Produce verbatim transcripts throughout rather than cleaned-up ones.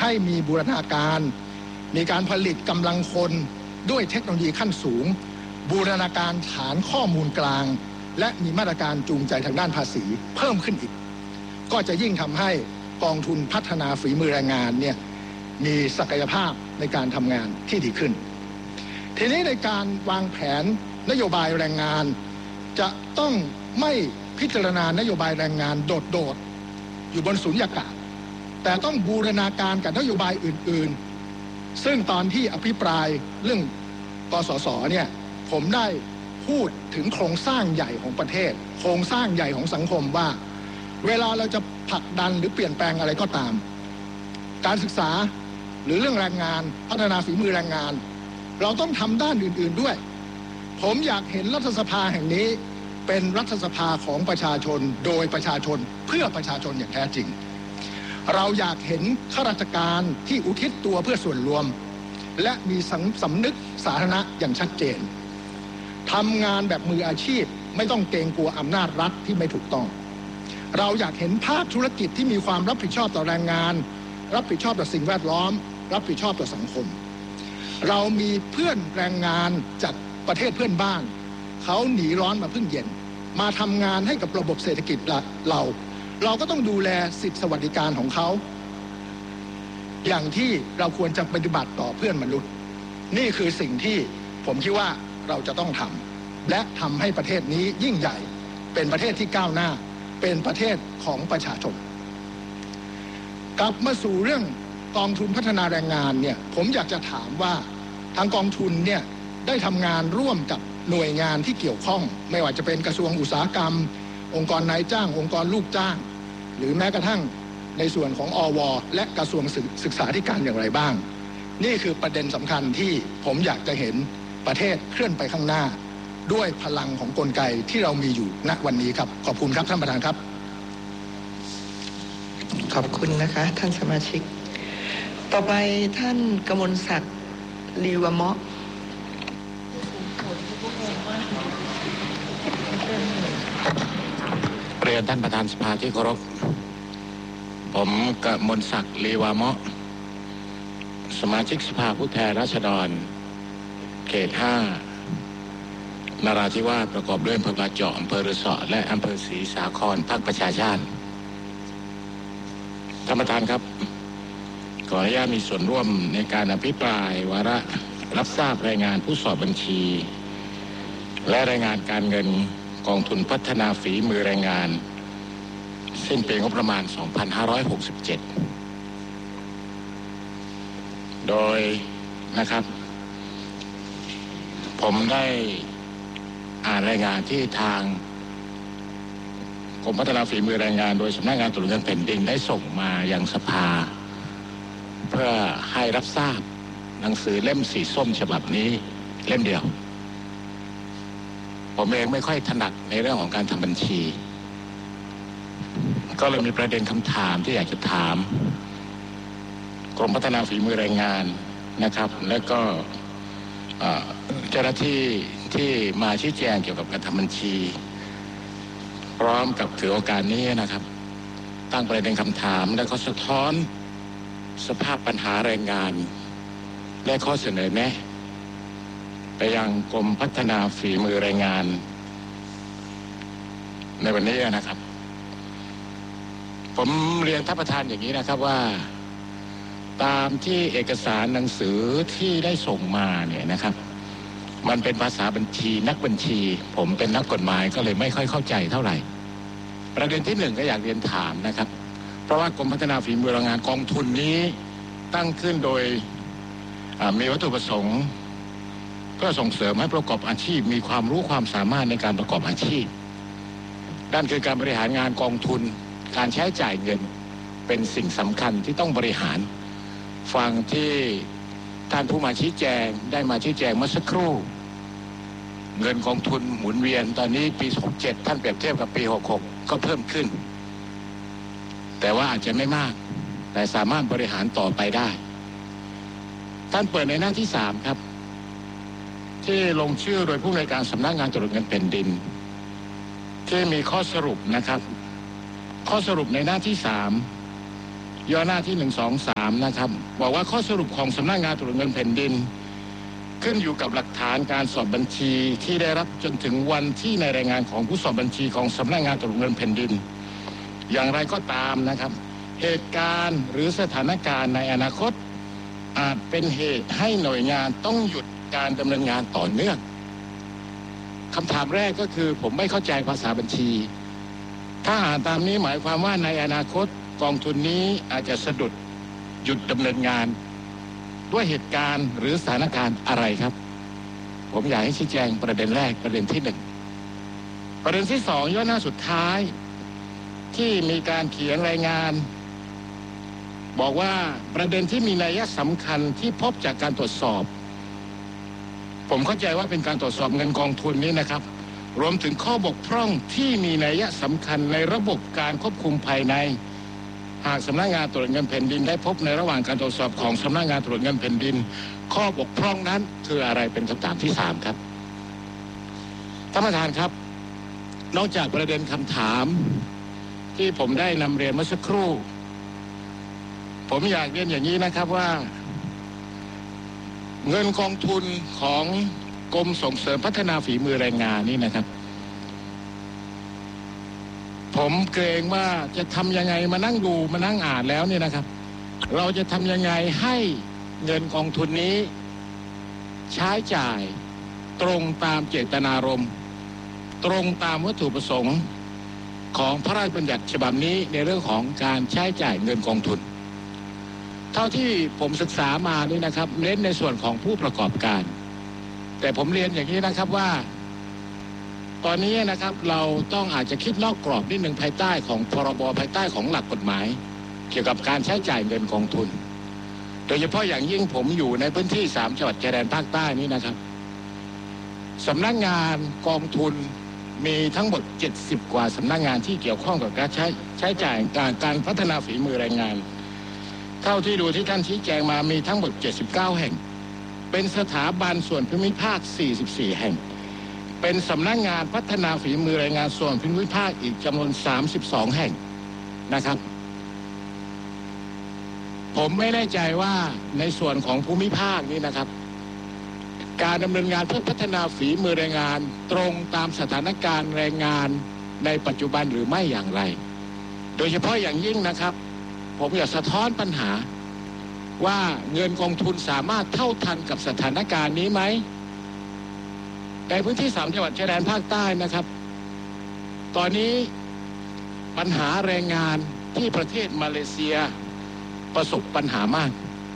ให้มีบูรณาการมีการผลิตกำลังคนด้วยเทคโนโลยีขั้นสูงบูรณาการฐานข้อมูลกลางและมีมาตรการจูงใจทางด้านภาษีเพิ่มขึ้นอีกก็จะยิ่งทำให้กองทุนพัฒนาฝีมือแรงงานเนี่ยมีศักยภาพในการทำงานที่ดีขึ้นทีนี้ในการวางแผนนโยบายแรงงานจะต้องไม่พิจารณานโยบายแรงงานโดดๆอยู่บนสุญญากาศแต่ต้องบูรณาการกับนโยบายอื่นๆซึ่งตอนที่อภิปรายเรื่องกสศเนี่ยผมได้พูดถึงโครงสร้างใหญ่ของประเทศโครงสร้างใหญ่ของสังคมว่าเวลาเราจะผลักดันหรือเปลี่ยนแปลงอะไรก็ตามการศึกษาหรือเรื่องแรงงานพัฒนาฝีมือแรงงานเราต้องทำด้านอื่นๆด้วยผมอยากเห็นรัฐสภาแห่งนี้เป็นรัฐสภาของประชาชนโดยประชาชนเพื่อประชาชนอย่างแท้จริงเราอยากเห็นข้าราชการที่อุทิศตัวเพื่อส่วนรวมและมีสำนึกสาธารณะอย่างชัดเจนทำงานแบบมืออาชีพไม่ต้องเกรงกลัวอำนาจรัฐที่ไม่ถูกต้องเราอยากเห็นภาคธุรกิจที่มีความรับผิดชอบต่อแรงงานรับผิดชอบต่อสิ่งแวดล้อมรับผิดชอบต่อสังคมเรามีเพื่อนแรงงานจากประเทศเพื่อนบ้านเขาหนีร้อนมาพึ่งเย็นมาทำงานให้กับระบบเศรษฐกิจเราเราก็ต้องดูแลสิทธิสวัสดิการของเขาอย่างที่เราควรจะปฏิบัติต่อเพื่อนมนุษย์นี่คือสิ่งที่ผมคิดว่าเราจะต้องทำและทำให้ประเทศนี้ยิ่งใหญ่เป็นประเทศที่ก้าวหน้าเป็นประเทศของประชาชนกลับมาสู่เรื่องกองทุนพัฒนาแรงงานเนี่ยผมอยากจะถามว่าทางกองทุนเนี่ยได้ทำงานร่วมกับหน่วยงานที่เกี่ยวข้องไม่ว่าจะเป็นกระทรวงอุตสาหกรรมองค์กรนายจ้างองค์กรลูกจ้างหรือแม้กระทั่งในส่วนของอวและกระทรวงศึกษาธิการอย่างไรบ้างนี่คือประเด็นสำคัญที่ผมอยากจะเห็นประเทศเคลื่อนไปข้างหน้าด้วยพลังของกลไกที่เรามีอยู่ณวันนี้ครับขอบคุณครับท่านประธานครับขอบคุณนะคะท่านสมาชิกต่อไปท่านกมลศักดิ์ลีวะเมาะเรียนท่านประธานสภาที่เคารพผมกมลศักดิ์ลีวะเมาะสมาชิกสภาผู้แทนราษฎรเขตห้านราธิวาสประกอบด้วยอำเภอบาเจาะอำเภอฤษฎร์และอำเภอศรีสาครพรรคประชาชาติท่านประธานครับขออนุญาตมีส่วนร่วมในการอภิปรายวาระรับทราบรายงานผู้สอบบัญชีและรายงานการเงินกองทุนพัฒนาฝีมือแรงงานสิ้นปีงบประมาณสองพันห้าร้อยหกสิบเจ็ดโดยนะครับผมได้อ่านรายงานที่ทางกรมพัฒนาฝีมือแรงงานโดยสำนักงานตรวจเงินแผ่นดินได้ส่งมายังสภาเพื่อให้รับทราบหนังสือเล่มสีส้มฉบับนี้เล่มเดียวผมเองไม่ค่อยถนัดในเรื่องของการทำบัญชีก็เลยมีประเด็นคำถามที่อยากจะถามกรมพัฒนาฝีมือแรงงานนะครับและก็เจ้าหน้าที่ที่มาชี้แจงเกี่ยวกับการทำบัญชีพร้อมกับถือโอกาสนี้นะครับตั้งประเด็นคำถามและก็สะท้อนสภาพปัญหาแรงงานและข้อเสนอแนะไปยังกรมพัฒนาฝีมือแรงงานในวันนี้นะครับผมเรียนท่านประธานอย่างนี้นะครับว่าตามที่เอกสารหนังสือที่ได้ส่งมาเนี่ยนะครับมันเป็นภาษาบัญชีนักบัญชีผมเป็นนักกฎหมายก็เลยไม่ค่อยเข้าใจเท่าไหร่ประเด็นที่หนึ่งก็อยากเรียนถามนะครับเพราะว่ากรมพัฒนาฝีมือแรงงานกองทุนนี้ตั้งขึ้นโดยมีวัตถุประสงค์เพื่อส่งเสริมให้ประกอบอาชีพมีความรู้ความสามารถในการประกอบอาชีพด้านคือการบริหารงานกองทุนการใช้จ่ายเงินเป็นสิ่งสำคัญที่ต้องบริหารฟังที่ท่านผู้มาชี้แจงได้มาชี้แจงเมื่อสักครู่เงินกองทุนหมุนเวียนตอนนี้ปีหกเจ็ดท่านเปรียบเทียบกับปีหกหกก็เพิ่มขึ้นแต่ว่าอาจจะไม่มากแต่สามารถบริหารต่อไปได้ท่านเปิดในหน้าที่สามครับที่ลงชื่อโดยผู้อำนวยการสำนักงานตรวจเงินแผ่นดินที่มีข้อสรุปนะครับข้อสรุปในหน้าที่สามย่อหน้าที่หนึ่ง สอง สามนะครับบอกว่าข้อสรุปของสำนักงานตรวจเงินแผ่นดินขึ้นอยู่กับหลักฐานการสอบบัญชีที่ได้รับจนถึงวันที่ในรายงานของผู้สอบบัญชีของสำนักงานตรวจเงินแผ่นดินอย่างไรก็ตามนะครับเหตุการณ์หรือสถานการณ์ในอนาคตอาจเป็นเหตุให้หน่วยงานต้องหยุดการดำเนินงานต่อเนื่องคำถามแรกก็คือผมไม่เข้าใจภาษาบัญชีถ้าอ่านตามนี้หมายความว่าในอนาคตกองทุนนี้อาจจะสะดุดหยุดดำเนินงานด้วยเหตุการณ์หรือสถานการณ์อะไรครับผมอยากให้ชี้แจงประเด็นแรกประเด็นที่หนึ่งประเด็นที่สองย่อหน้าสุดท้ายที่มีการเขียนรายงานบอกว่าประเด็นที่มีนัยสำคัญที่พบจากการตรวจสอบผมเข้าใจว่าเป็นการตรวจสอบเงินกองทุนนี้นะครับรวมถึงข้อบกพร่องที่มีนัยสำคัญในระบบการควบคุมภายในหากสำนักงานตรวจเงินแผ่นดินได้พบในระหว่างการตรวจสอบของสำนักงานตรวจเงินแผ่นดินข้อบกพร่องนั้นคืออะไรเป็นคำถามที่สามครับท่านประธานครับนอกจากประเด็นคำถามที่ผมได้นำเรียนเมื่อสักครู่ผมอยากเรียนอย่างนี้นะครับว่าเงินกองทุนของกรมส่งเสริมพัฒนาฝีมือแรงงานนี่นะครับผมเกรงว่าจะทำยังไงมานั่งดูมานั่งอ่านแล้วเนี่ยนะครับเราจะทำยังไงให้เงินกองทุนนี้ใช้จ่ายตรงตามเจตนารมณ์ตรงตามวัตถุประสงค์ของพระราชบัญญัติฉบับนี้ในเรื่องของการใช้จ่ายเงินกองทุนเท่าที่ผมศึกษามานี่นะครับเน้นในส่วนของผู้ประกอบการแต่ผมเรียนอย่างนี้นะครับว่าตอนนี้นะครับเราต้องอาจจะคิดนอกกรอบนิดหนึ่งภายใต้ของพรบภายใต้ของหลักกฎหมายเกี่ยวกับการใช้จ่ายเงินกองทุนโดยเฉพาะอย่างยิ่งผมอยู่ในพื้นที่สามจังหวัดชายแดนภาคใต้นี้นะครับสำนักงานกองทุนมีทั้งหมดเจ็ดสิบกว่าสำนักงานที่เกี่ยวข้องกับการใช้ใช้จ่ายการการพัฒนาฝีมือแรงงานเท่าที่ดูที่ท่านชี้แจงมามีทั้งหมดเจ็ดสิบเก้าแห่งเป็นสถาบันส่วนภูมิภาคสี่สิบสี่แห่งเป็นสำนักงานพัฒนาฝีมือแรงงานส่วนภูมิภาคอีกจำนวนสามสิบสองแห่งนะครับผมไม่แน่ใจว่าในส่วนของภูมิภาคนี้นะครับการดำเนินงานเพื่อพัฒนาฝีมือแรงงานตรงตามสถานการณ์แรงงานในปัจจุบันหรือไม่อย่างไรโดยเฉพาะอย่างยิ่งนะครับผมอยากสะท้อนปัญหาว่าเงินกองทุนสามารถเท่าทันกับสถานการณ์นี้ไหมในพื้นที่สามจังหวัดชายแดนภาคใต้นะครับตอนนี้ปัญหาแรงงานที่ประเทศมาเลเซียประสบปัญหามาก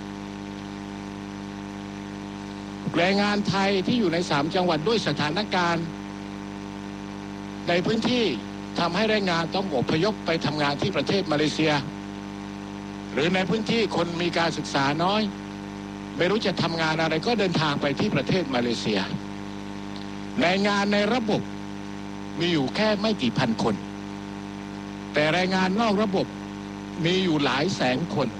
แรงงานไทยที่อยู่ในสามจังหวัดด้วยสถานการณ์ในพื้นที่ทำให้แรงงานต้องอพยพไปทำงานที่ประเทศมาเลเซียหรือในพื้นที่คนมีการศึกษาน้อยไม่รู้จะทำงานอะไรก็เดินทางไปที่ประเทศมาเลเซียแรงงานในระบบมีอยู่แค่ไม่กี่พันคนแต่แรงงานนอกระบบมีอยู่หลายแสนคน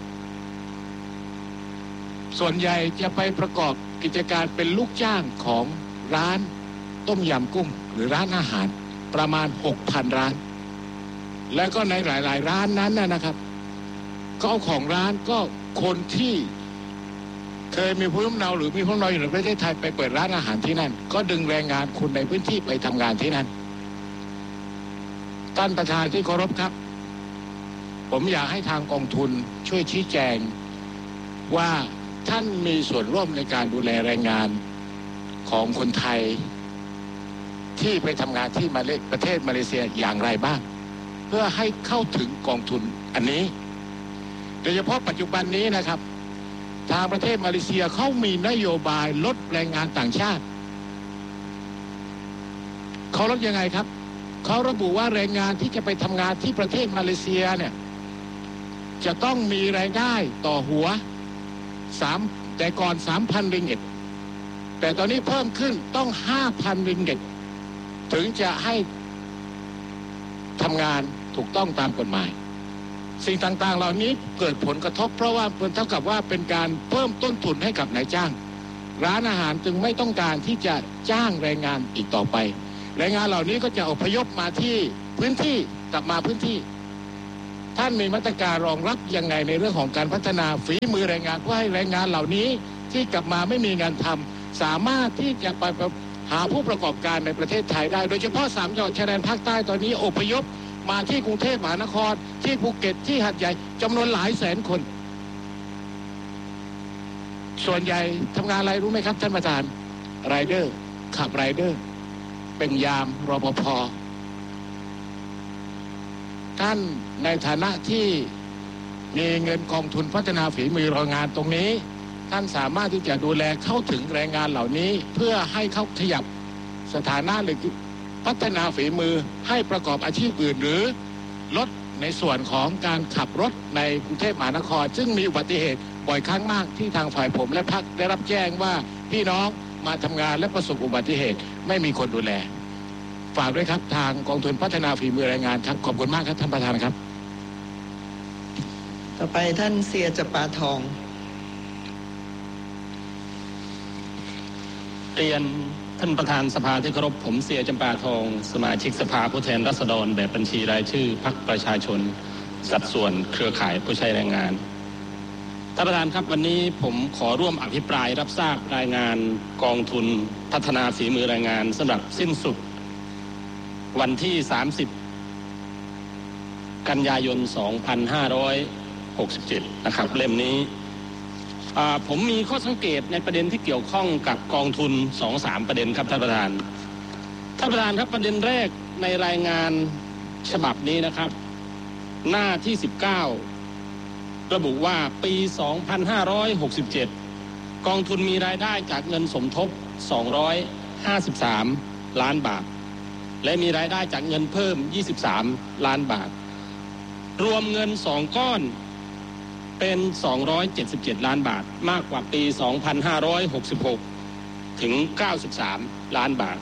ส่วนใหญ่จะไปประกอบกิจการเป็นลูกจ้างของร้านต้มยำกุ้งหรือร้านอาหารประมาณ หกพัน ร้านแล้วก็ในหลายๆร้านนั้นนะครับก็เอาของร้านก็คนที่เคยมีภูมิลำเนาหรือมีภูมิลำเนาอยู่ในประเทศไทยไปเปิดร้านอาหารที่นั่นก็ดึงแรงงานคนในพื้นที่ไปทำงานที่นั่นท่านประธานที่เคารพครับผมอยากให้ทางกองทุนช่วยชี้แจงว่าท่านมีส่วนร่วมในการดูแลแรงงานของคนไทยที่ไปทำงานที่มาเลประเทศมาเลเซียอย่างไรบ้างเพื่อให้เข้าถึงกองทุนอันนี้โดยเฉพาะปัจจุบันนี้นะครับทางประเทศมาเลเซียเขามีนโยบายลดแรงงานต่างชาติเขาลดยังไงครับเขาระบุว่าแรงงานที่จะไปทำงานที่ประเทศมาเลเซียเนี่ยจะต้องมีรายได้ต่อหัวสามแต่ก่อน สามพัน ริงเก็ตแต่ตอนนี้เพิ่มขึ้นต้อง ห้าพัน ริงเก็ตถึงจะให้ทำงานถูกต้องตามกฎหมายสิ่งต่างๆเหล่านี้เกิดผลกระทบเพราะว่าเป็นเท่ากับว่าเป็นการเพิ่มต้นทุนให้กับนายจ้างร้านอาหารจึงไม่ต้องการที่จะจ้างแรงงานอีกต่อไปแรงงานเหล่านี้ก็จะอพยพมาที่พื้นที่กลับมาพื้นที่ท่านมีมาตรการรองรับยังไงในเรื่องของการพัฒนาฝีมือแรงงานเพื่อให้แรงงานเหล่านี้ที่กลับมาไม่มีงานทำสามารถที่จะไปหาผู้ประกอบการในประเทศไทยได้โดยเฉพาะสามจังหวัดชายแดนภาคใต้ตอนนี้อพยพมาที่กรุงเทพมหานครที่ภูเก็ตที่หาดใหญ่จำนวนหลายแสนคนส่วนใหญ่ทำงานอะไรรู้ไหมครับท่านประธานไรเดอร์ขับไรเดอร์เป็นยามรปภ.ท่านในฐานะที่มีเงินกองทุนพัฒนาฝีมือแรงงานตรงนี้ท่านสามารถที่จะดูแลเข้าถึงแรงงานเหล่านี้เพื่อให้เขาขยับสถานะหรือพัฒนาฝีมือให้ประกอบอาชีพอื่นหรือลดในส่วนของการขับรถในกรุงเทพมหานครซึ่งมีอุบัติเหตุบ่อยครั้งมากที่ทางฝ่ายผมและพรรคได้รับแจ้งว่าพี่น้องมาทำงานและประสบอุบัติเหตุไม่มีคนดูแลฝากด้วยครับทางกองทุนพัฒนาฝีมือแรงงานครับขอบคุณมากครับท่านประธานครับต่อไปท่านเสียจปาทองเรียนท่านประธานสภาที่เคารพผมเสียจำปาทองสมาชิกสภาผู้แทนราษฎรแบบบัญชีรายชื่อพรรคประชาชนสัดส่วนเครือข่ายผู้ใช้แรงงานท่านประธานครับวันนี้ผมขอร่วมอภิปรายรับทราบรายงานกองทุนพัฒนาฝีมือแรงงานสำหรับสิ้นสุดวันที่สามสิบกันยายนสองพันห้าร้อยหกสิบเจ็ดนะครับเล่มนี้ผมมีข้อสังเกตในประเด็นที่เกี่ยวข้องกับกองทุน สองถึงสาม ประเด็นครับท่านประธานท่านประธานครับประเด็นแรกในรายงานฉบับนี้นะครับหน้าที่สิบเก้าระบุว่าปีสองพันห้าร้อยหกสิบเจ็ดกองทุนมีรายได้จากเงินสมทบสองร้อยห้าสิบสามล้านบาทและมีรายได้จากเงินเพิ่มยี่สิบสามล้านบาทรวมเงินสองก้อนเป็นสองร้อยเจ็ดสิบเจ็ดล้านบาทมากกว่าปีสองพันห้าร้อยหกสิบหกถึงเก้าสิบสามล้านบาท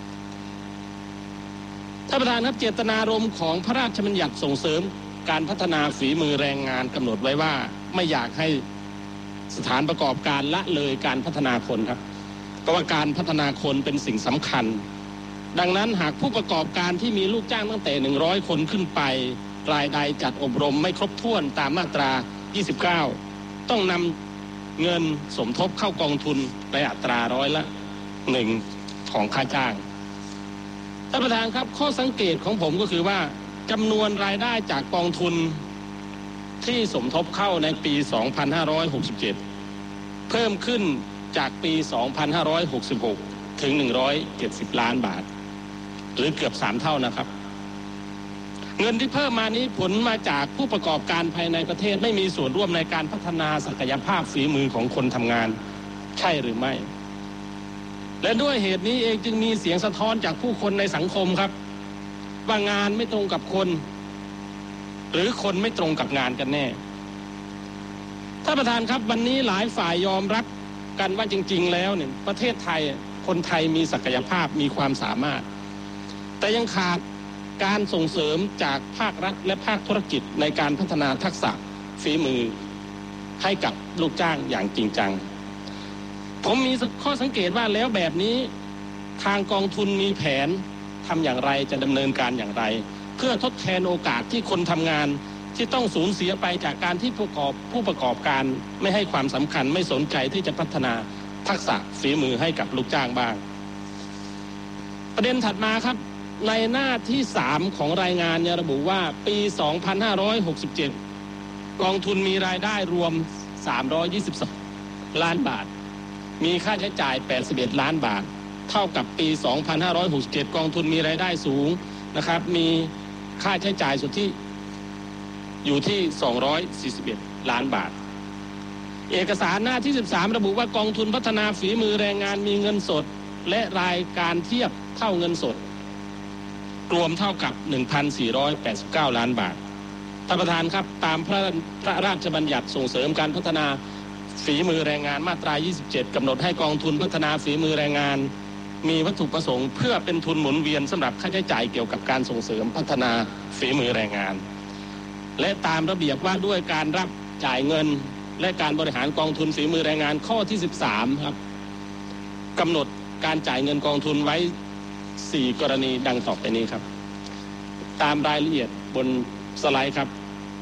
ท่านประธานครับเจตนารมณ์ของพระราชบัญญัติส่งเสริมการพัฒนาฝีมือแรงงานกำหนดไว้ว่าไม่อยากให้สถานประกอบการละเลยการพัฒนาคนครับเพราะว่าการพัฒนาคนเป็นสิ่งสำคัญดังนั้นหากผู้ประกอบการที่มีลูกจ้างตั้งแต่หนึ่งร้อยคนขึ้นไปรายใดจัดอบรมไม่ครบถ้วนตามมาตรายี่สิบเก้าต้องนำเงินสมทบเข้ากองทุนในอัตราร้อยละหนึ่งของค่าจ้างท่านประธานครับข้อสังเกตของผมก็คือว่าจำนวนรายได้จากกองทุนที่สมทบเข้าในปีสองพันห้าร้อยหกสิบเจ็ดเพิ่มขึ้นจากปีสองพันห้าร้อยหกสิบหกถึงหนึ่งร้อยเจ็ดสิบล้านบาทหรือเกือบสามเท่านะครับเงินที่เพิ่มมานี้ผลมาจากผู้ประกอบการภายในประเทศไม่มีส่วนร่วมในการพัฒนาศักยภาพฝีมือของคนทำงานใช่หรือไม่และด้วยเหตุนี้เองจึงมีเสียงสะท้อนจากผู้คนในสังคมครับว่างานไม่ตรงกับคนหรือคนไม่ตรงกับงานกันแน่ท่านประธานครับวันนี้หลายฝ่ายยอมรับกันว่าจริงๆแล้วเนี่ยประเทศไทยคนไทยมีศักยภาพมีความสามารถแต่ยังขาดการส่งเสริมจากภาครัฐและภาคธุรกิจในการพัฒนาทักษะฝีมือให้กับลูกจ้างอย่างจริงจังผมมีข้อสังเกตว่าแล้วแบบนี้ทางกองทุนมีแผนทำอย่างไรจะดำเนินการอย่างไรเพื่อทดแทนโอกาสที่คนทำงานที่ต้องสูญเสียไปจากการที่ผู้ประกอบผู้ประกอบการไม่ให้ความสำคัญไม่สนใจที่จะพัฒนาทักษะฝีมือให้กับลูกจ้างบ้างประเด็นถัดมาครับในหน้าที่สามของรายงานเนี่ยระบุว่าปีสองพันห้าร้อยหกสิบเจ็ดกองทุนมีรายได้รวมสามร้อยยี่สิบสองล้านบาทมีค่าใช้จ่ายแปดสิบเอ็ดล้านบาทเท่ากับปีสองพันห้าร้อยหกสิบเจ็ดกองทุนมีรายได้สูงนะครับมีค่าใช้จ่ายสุทธิอยู่ที่สองร้อยสี่สิบเอ็ดล้านบาทเอกสารหน้าที่สิบสามระบุว่ากองทุนพัฒนาฝีมือแรงงานมีเงินสดและรายการเทียบเท่าเงินสดรวมเท่ากับ หนึ่งพันสี่ร้อยแปดสิบเก้าล้านบาทท่านประธานครับตามพระพระราชบัญญัติส่งเสริมการพัฒนาฝีมือแรงงานมาตรายี่สิบเจ็ดกำหนดให้กองทุนพัฒนาฝีมือแรงงานมีวัตถุประสงค์เพื่อเป็นทุนหมุนเวียนสำหรับค่าใช้จ่ายเกี่ยวกับการส่งเสริมพัฒนาฝีมือแรงงานและตามระเบียบว่าด้วยการรับจ่ายเงินและการบริหารกองทุนฝีมือแรงงานข้อที่สิบสามครับกำหนดการจ่ายเงินกองทุนไว้สี่กรณีดังต่อไปนี้ครับตามรายละเอียดบนสไลด์ครับ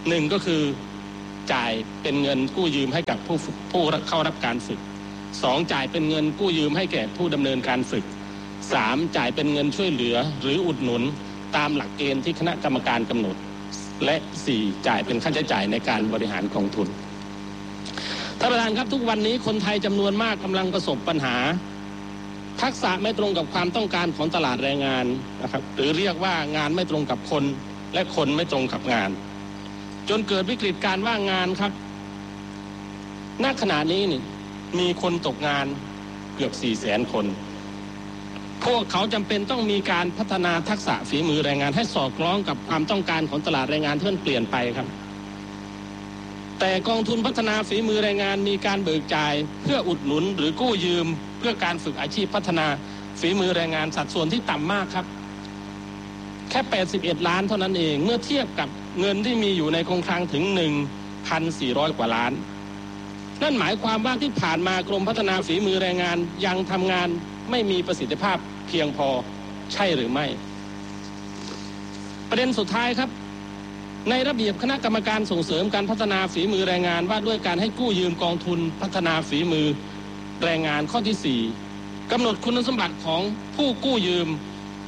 หนึ่งก็คือจ่ายเป็นเงินกู้ยืมให้กับผู้ผู้เข้ารับการฝึกสองจ่ายเป็นเงินกู้ยืมให้แก่ผู้ดำเนินการฝึกสามจ่ายเป็นเงินช่วยเหลือหรืออุดหนุนตามหลักเกณฑ์ที่คณะกรรมการกำหนดและสี่จ่ายเป็นค่าใช้จ่ายในการบริหารกองทุนท่านประธานครับทุกวันนี้คนไทยจำนวนมากกำลังประสบปัญหาทักษะไม่ตรงกับความต้องการของตลาดแรงงานนะครับหรือเรียกว่างานไม่ตรงกับคนและคนไม่ตรงกับงานจนเกิดวิกฤตการว่างงานครับณขณะนี้นี่มีคนตกงานเกือบสี่แสนคนพวกเขาจำเป็นต้องมีการพัฒนาทักษะฝีมือแรงงานให้สอดคล้องกับความต้องการของตลาดแรงงานที่มันเปลี่ยนไปครับแต่กองทุนพัฒนาฝีมือแรงงานมีการเบิกจ่ายเพื่ออุดหนุนหรือกู้ยืมเพื่อการฝึกอาชีพพัฒนาฝีมือแรงงานสัดส่วนที่ต่ำมากครับแค่แปดสิบเอ็ดล้านเท่านั้นเองเมื่อเทียบกับเงินที่มีอยู่ในคงคลังถึง หนึ่งพันสี่ร้อย กว่าล้านนั่นหมายความว่าที่ผ่านมากรมพัฒนาฝีมือแรงงานยังทำงานไม่มีประสิทธิภาพเพียงพอใช่หรือไม่ประเด็นสุดท้ายครับในระเบียบคณะกรรมการส่งเสริมการพัฒนาฝีมือแรงงานว่าด้วยการให้กู้ยืมกองทุนพัฒนาฝีมือแรงงานข้อที่สี่กำหนดคุณสมบัติของผู้กู้ยืม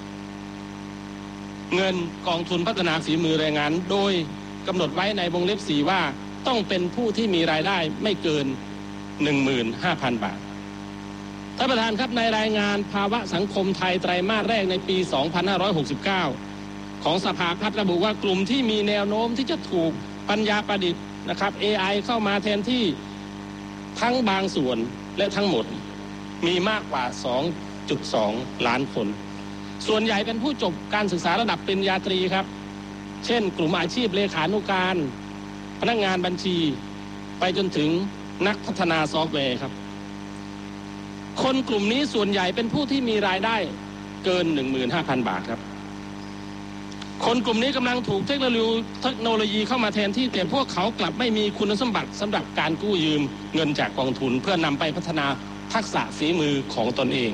เงินกองทุนพัฒนาฝีมือแรงงานโดยกำหนดไว้ในวงเล็บสี่ว่าต้องเป็นผู้ที่มีรายได้ไม่เกิน หนึ่งหมื่นห้าพัน บาทท่านประธานครับในรายงานภาวะสังคมไทยไตรมาสแรกในปี สองพันห้าร้อยหกสิบเก้า ของสภาพัฒน์ระบุว่ากลุ่มที่มีแนวโน้มที่จะถูกปัญญาประดิษฐ์นะครับ เอ ไอ เข้ามาแทนที่ทั้งบางส่วนและทั้งหมดมีมากกว่า สองจุดสอง ล้านคนส่วนใหญ่เป็นผู้จบการศึกษาระดับปริญญาตรีครับเช่นกลุ่มอาชีพเลขานุการพนักงานบัญชีไปจนถึงนักพัฒนาซอฟต์แวร์ครับคนกลุ่มนี้ส่วนใหญ่เป็นผู้ที่มีรายได้เกิน หนึ่งหมื่นห้าพัน บาทครับคนกลุ่มนี้กำลังถูกเทคโนโลยีเทคโนโลยีเข้ามาแทนที่แต่พวกเขากลับไม่มีคุณสมบัติสำหรับการกู้ยืมเงินจากกองทุนเพื่อนำไปพัฒนาทักษะฝีมือของตนเอง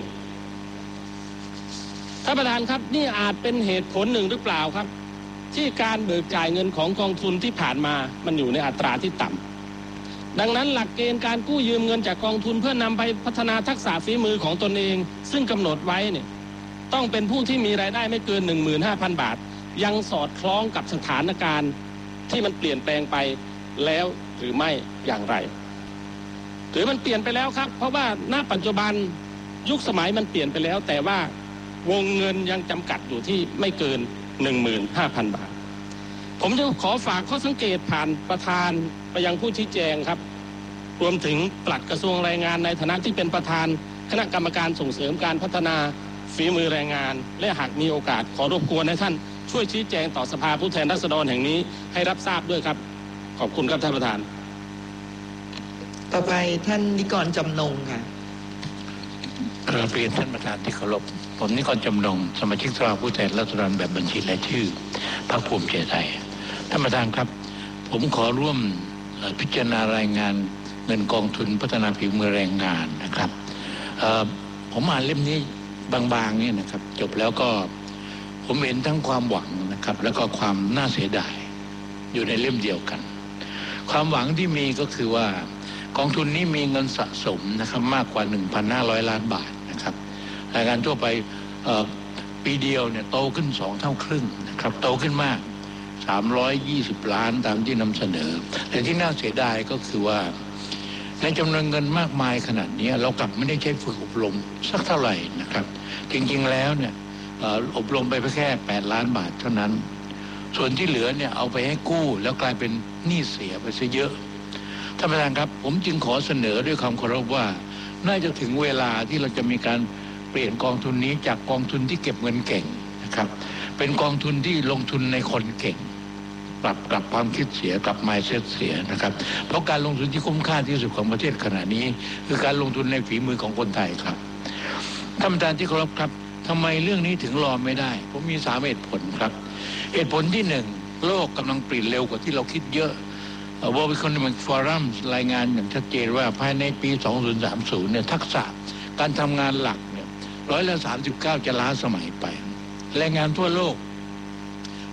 ท่านประธานครับนี่อาจเป็นเหตุผลหนึ่งหรือเปล่าครับที่การเบิกจ่ายเงินของกองทุนที่ผ่านมามันอยู่ในอัตราที่ต่ำดังนั้นหลักเกณฑ์การกู้ยืมเงินจากกองทุนเพื่อนำไปพัฒนาทักษะฝีมือของตนเองซึ่งกำหนดไว้เนี่ยต้องเป็นผู้ที่มีรายได้ไม่เกิน หนึ่งหมื่นห้าพัน บาทยังสอดคล้องกับสถานการณ์ที่มันเปลี่ยนแปลงไปแล้วหรือไม่อย่างไรหรือมันเปลี่ยนไปแล้วครับเพราะว่าณปัจจุบันยุคสมัยมันเปลี่ยนไปแล้วแต่ว่าวงเงินยังจำกัดอยู่ที่ไม่เกิน หนึ่งหมื่นห้าพัน บาทผมจะขอฝากข้อสังเกตผ่านประธานไปยังผู้ชี้แจงครับรวมถึงปลัดกระทรวงแรงงานในฐานะที่เป็นประธานคณะกรรมการส่งเสริมการพัฒนาฝีมือแรงงานและหากมีโอกาสขอรบกวนให้ท่านช่วยชี้แจงต่อสภาผู้แทนราษฎรแห่งนี้ให้รับทราบด้วยครับขอบคุณครับท่านประธานต่อไปท่านนิกรจำนงค่ะกราบเรียนท่านประธานที่เคารพผมนิกรจำนงสมาชิกสภาผู้แทนราษฎรแบบบัญชีรายชื่อพรรคภูมิใจไทยท่านประธานครับผมขอร่วมพิจารณารายงานเงินกองทุนพัฒนาฝีมือแรงงานนะครับผมอ่านเล่มนี้บางๆนี่นะครับจบแล้วก็ผมเห็นทั้งความหวังนะครับแล้วก็ความน่าเสียดายอยู่ในเล่มเดียวกันความหวังที่มีก็คือว่ากองทุนนี้มีเงินสะสมนะครับมากกว่า หนึ่งพันห้าร้อย ล้านบาทนะครับรายงานทั่วไปปีเดียวเนี่ยโตขึ้นสองเท่าครึ่งนะครับโตขึ้นมากสามร้อยยี่สิบล้านตามที่นำเสนอแต่ที่น่าเสียดายก็คือว่าในจำนวนเงินมากมายขนาดนี้เรากลับไม่ได้ใช้ฝึกอบรมสักเท่าไหร่นะครับจริงๆแล้วเนี่ยอบรมไปแค่แปดล้านบาทเท่านั้นส่วนที่เหลือเนี่ยเอาไปให้กู้แล้วกลายเป็นหนี้เสียไปซะเยอะท่านประธานครับผมจึงขอเสนอด้วยความเคารพว่าน่าจะถึงเวลาที่เราจะมีการเปลี่ยนกองทุนนี้จากกองทุนที่เก็บเงินเก่งนะครับเป็นกองทุนที่ลงทุนในคนเก่งปรับกลับความคิดเสียกลับ mindset เสียนะครับเพราะการลงทุนที่คุ้มค่าที่สุดของประเทศขณะนี้คือการลงทุนในฝีมือของคนไทยครับท่านประธานที่เคารพครับทำไมเรื่องนี้ถึงรอไม่ได้ผมมีสามเหตุผลครับเหตุผลที่หนึ่งโลกกำลังเปลี่ยนเร็วกว่าที่เราคิดเยอะ World Economic Forum รายงานอย่างชัดเจนว่าภายในปีสองพันสามสิบเนี่ยทักษะการทำงานหลักเนี่ยร้อยละสามสิบเก้าจะล้าสมัยไปแรงงานทั่วโลก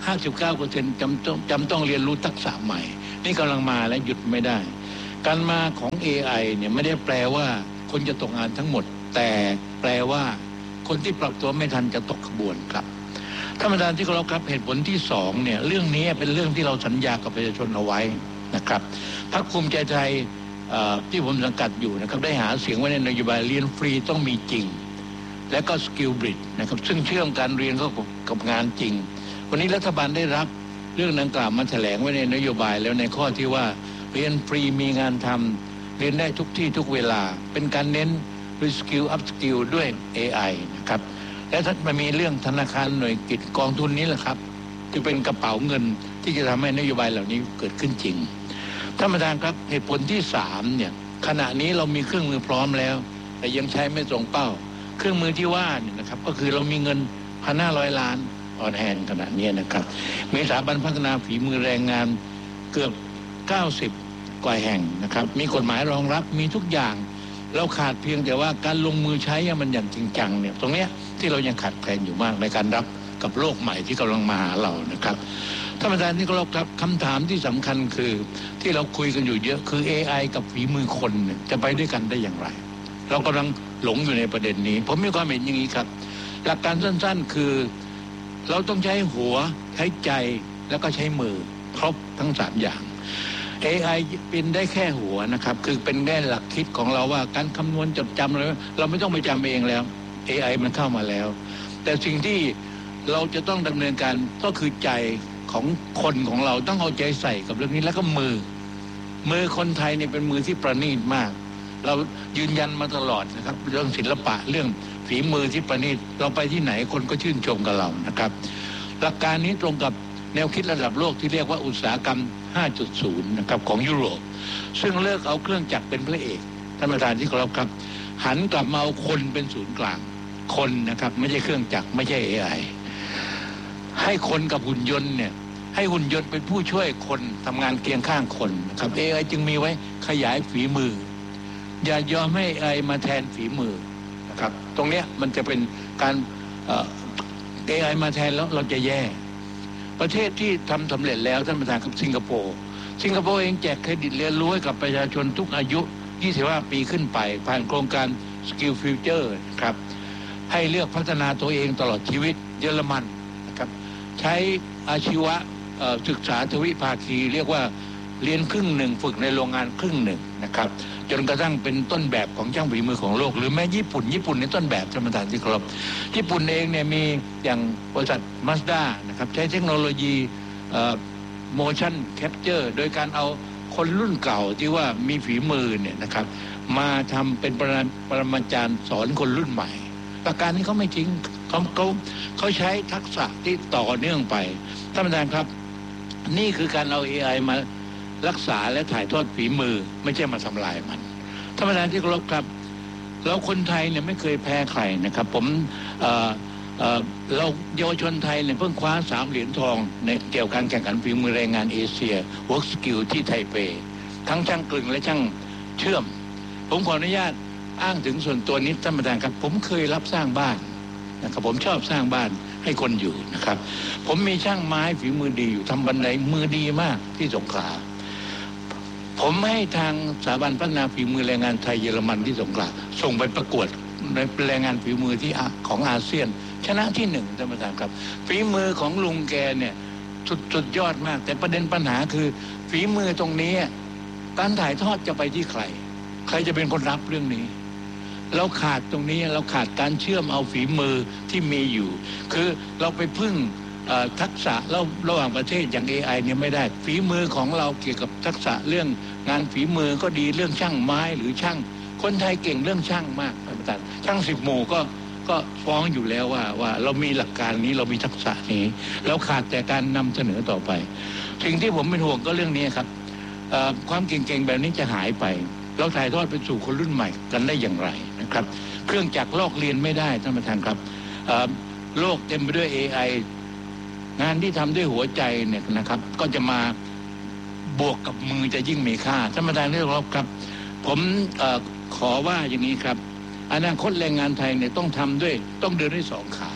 ห้าสิบเก้าเปอร์เซ็นต์จำต้องจำต้องเรียนรู้ทักษะใหม่นี่กำลังมาและหยุดไม่ได้การมาของ เอ ไอ เนี่ยไม่ได้แปลว่าคนจะตกงานทั้งหมดแต่แปลว่าคนที่ปรับตัวไม่ทันจะตกขบวนครับท่านประธานที่เคารพครับเหตุผลที่สองเนี่ยเรื่องนี้เป็นเรื่องที่เราสัญญากับประชาชนเอาไว้นะครับพรรคภูมิใจไทยที่ผมสังกัดอยู่นะครับได้หาเสียงไว้ในนโยบายเรียนฟรีต้องมีจริงและก็สกิลบริดจ์นะครับซึ่งเชื่อมการเรียนเข้ากับงานจริงวันนี้รัฐบาลได้รับเรื่องดังกล่าวมาแถลงไว้ในนโยบายแล้วในข้อที่ว่าเรียนฟรีมีงานทำเรียนได้ทุกที่ทุกเวลาเป็นการเน้นรีสกิลอัพสกิลด้วย เอ ไอ นะครับและถ้ามันมีเรื่องธนาคารหน่วยกิจกองทุนนี้แหละครับที่เป็นกระเป๋าเงินที่จะทำให้นโยบายเหล่านี้เกิดขึ้นจริงท่านประธานครับเหตุผลที่สามเนี่ยขณะนี้เรามีเครื่องมือพร้อมแล้วแต่ยังใช้ไม่ตรงเป้าเครื่องมือที่ว่าเนี่ยนะครับก็คือเรามีเงินพันห้าร้อยล้านออนแฮนด์ขณะนี้นะครับมีสถาบันพัฒนาฝีมือแรงงานเกือบเก้าสิบกว่าแห่งนะครับมีกฎหมายรองรับมีทุกอย่างเราขาดเพียงแต่ว่าการลงมือใช้มันอย่างจริงจังเนี่ยตรงเนี้ยที่เรายังขาดแคลนอยู่มากในการรับกับโลกใหม่ที่กำลังมาหาเรานะครับท่านประธานที่เคารพครับคำถามที่สำคัญคือที่เราคุยกันอยู่เยอะคือ เอ ไอ กับฝีมือคนเนี่ยจะไปด้วยกันได้อย่างไรเรากำลังหลงอยู่ในประเด็นนี้ผมมีความเห็นอย่างนี้ครับหลักการสั้นๆคือเราต้องใช้หัวใช้ใจแล้วก็ใช้มือครบทั้งสามอย่าง เอ ไอ เป็นได้แค่หัวนะครับคือเป็นแค่หลักคิดของเราว่าการคำนวณจดจำอะไรเราไม่ต้องไปจำเองแล้ว เอ ไอ มันเข้ามาแล้วแต่สิ่งที่เราจะต้องดำเนินการก็คือใจของคนของเราต้องเอาใจใส่กับเรื่องนี้แล้วก็มือมือคนไทยเนี่ยเป็นมือที่ประณีตมากเรายืนยันมาตลอดนะครับเรื่องศิลปะเรื่องฝีมือที่ประณีตเราไปที่ไหนคนก็ชื่นชมกับเรานะครับหลักการนี้ตรงกับแนวคิดระดับโลกที่เรียกว่าอุตสาหกรรม ห้าจุดศูนย์ นะครับของยุโรปซึ่งเลิกเอาเครื่องจักรเป็นพระเอกท่านประธานที่เคารพครับหันกลับมาเอาคนเป็นศูนย์กลางคนนะครับไม่ใช่เครื่องจักรไม่ใช่ เอ ไอ ให้คนกับหุ่นยนต์เนี่ยให้หุ่นยนต์เป็นผู้ช่วยคนทำงานเคียงข้างคนนะครับ เอ ไอ จึงมีไว้ขยายฝีมืออย่ายอมให้ เอ ไอ มาแทนฝีมือนะครับตรงเนี้ยมันจะเป็นการเอ่อ เอ ไอ มาแทนแล้วเราจะแย่ประเทศที่ทำสำเร็จแล้วท่านประธานครับสิงคโปร์สิงคโปร์เองแจกเครดิตเรียนรู้ให้กับประชาชนทุกอายุยี่สิบห้าปีขึ้นไปผ่านโครงการ Skill Future ครับให้เลือกพัฒนาตัวเองตลอดชีวิตเยอรมันนะครับใช้อาชีวะศึกษาทวิภาคีเรียกว่าเรียนครึ่งหนึ่งฝึกในโรงงานครึ่งหนึ่งนะครับจนกระทั่งเป็นต้นแบบของช่างฝีมือของโลกหรือแม้ญี่ปุ่นญี่ปุ่นในต้นแบบท่านประธานที่เคารพญี่ปุ่นเองเนี่ยมีอย่างบริษัท Mazda นะครับใช้เทคโนโลยีเอ่อ motion capture โดยการเอาคนรุ่นเก่าที่ว่ามีฝีมือเนี่ยนะครับมาทำเป็นปรมาจารย์สอนคนรุ่นใหม่ประการนี้เขาไม่จริงเขาเขาเขาใช้ทักษะที่ต่อเนื่องไปท่านประธานครับนี่คือการเอา เอ ไอ มารักษาและถ่ายทอดฝีมือไม่ใช่มาทำลายมันท่านประธานที่เคารพครับเราคนไทยเนี่ยไม่เคยแพ้ใครนะครับผมเอ่อเอ่อเราเยาวชนไทยเนี่ยเพิ่งคว้าสามเหรียญทองในเกี่ยวกับการแข่งขันฝีมือแรงงานเอเชีย Work Skill ที่ไทเปทั้งช่างกลึงและช่างเชื่อมผมขออนุญาตอ้างถึงส่วนตัวนี้ท่านประธานครับผมเคยรับสร้างบ้านนะครับผมชอบสร้างบ้านให้คนอยู่นะครับผมมีช่างไม้ฝีมือดีอยู่ทำบันไดมือดีมากที่สงขลาผมให้ทางสถาบันพัฒนาฝีมือแรงงานไทยเยอรมันที่สงขลาส่งไปประกวดในแรงงานฝีมือที่ของอาเซียนชนะที่หนึ่งท่านประธานครับฝีมือของลุงแกเนี่ยสุดสุดยอดมากแต่ประเด็นปัญหาคือฝีมือตรงนี้การถ่ายทอดจะไปที่ใครใครจะเป็นคนรับเรื่องนี้เราขาดตรงนี้เราขาดการเชื่อมเอาฝีมือที่มีอยู่คือเราไปพึ่งทักษะเราระหว่างประเทศอย่าง เอ ไอ เนี่ยไม่ได้ฝีมือของเราเกี่ยวกับทักษะเรื่องงานฝีมือก็ดีเรื่องช่างไม้หรือช่างคนไทยเก่งเรื่องช่างมากท่านประธานช่างสิบหมู่ก็ก็ฟ้องอยู่แล้วว่าว่าเรามีหลักการนี้เรามีทักษะนี้เราขาดแต่การนำเสนอต่อไปสิ่งที่ผมเป็นห่วงก็เรื่องนี้ครับความเก่งๆแบบนี้จะหายไปเราถ่ายทอดไปสู่คนรุ่นใหม่กันได้อย่างไรนะครับเครื่องจักรลอกเรียนไม่ได้ท่านประธานครับโลกเต็มไปด้วย เอ ไอ งานที่ทำด้วยหัวใจเนี่ยนะครับก็จะมาบวกกับมือจะยิ่งมีค่าท่านประธานที่เคารพครับผมเอ่อขอว่าอย่างนี้ครับอนาคตแรงงานไทยเนี่ยต้องทำด้วยต้องเดินด้วยสองขา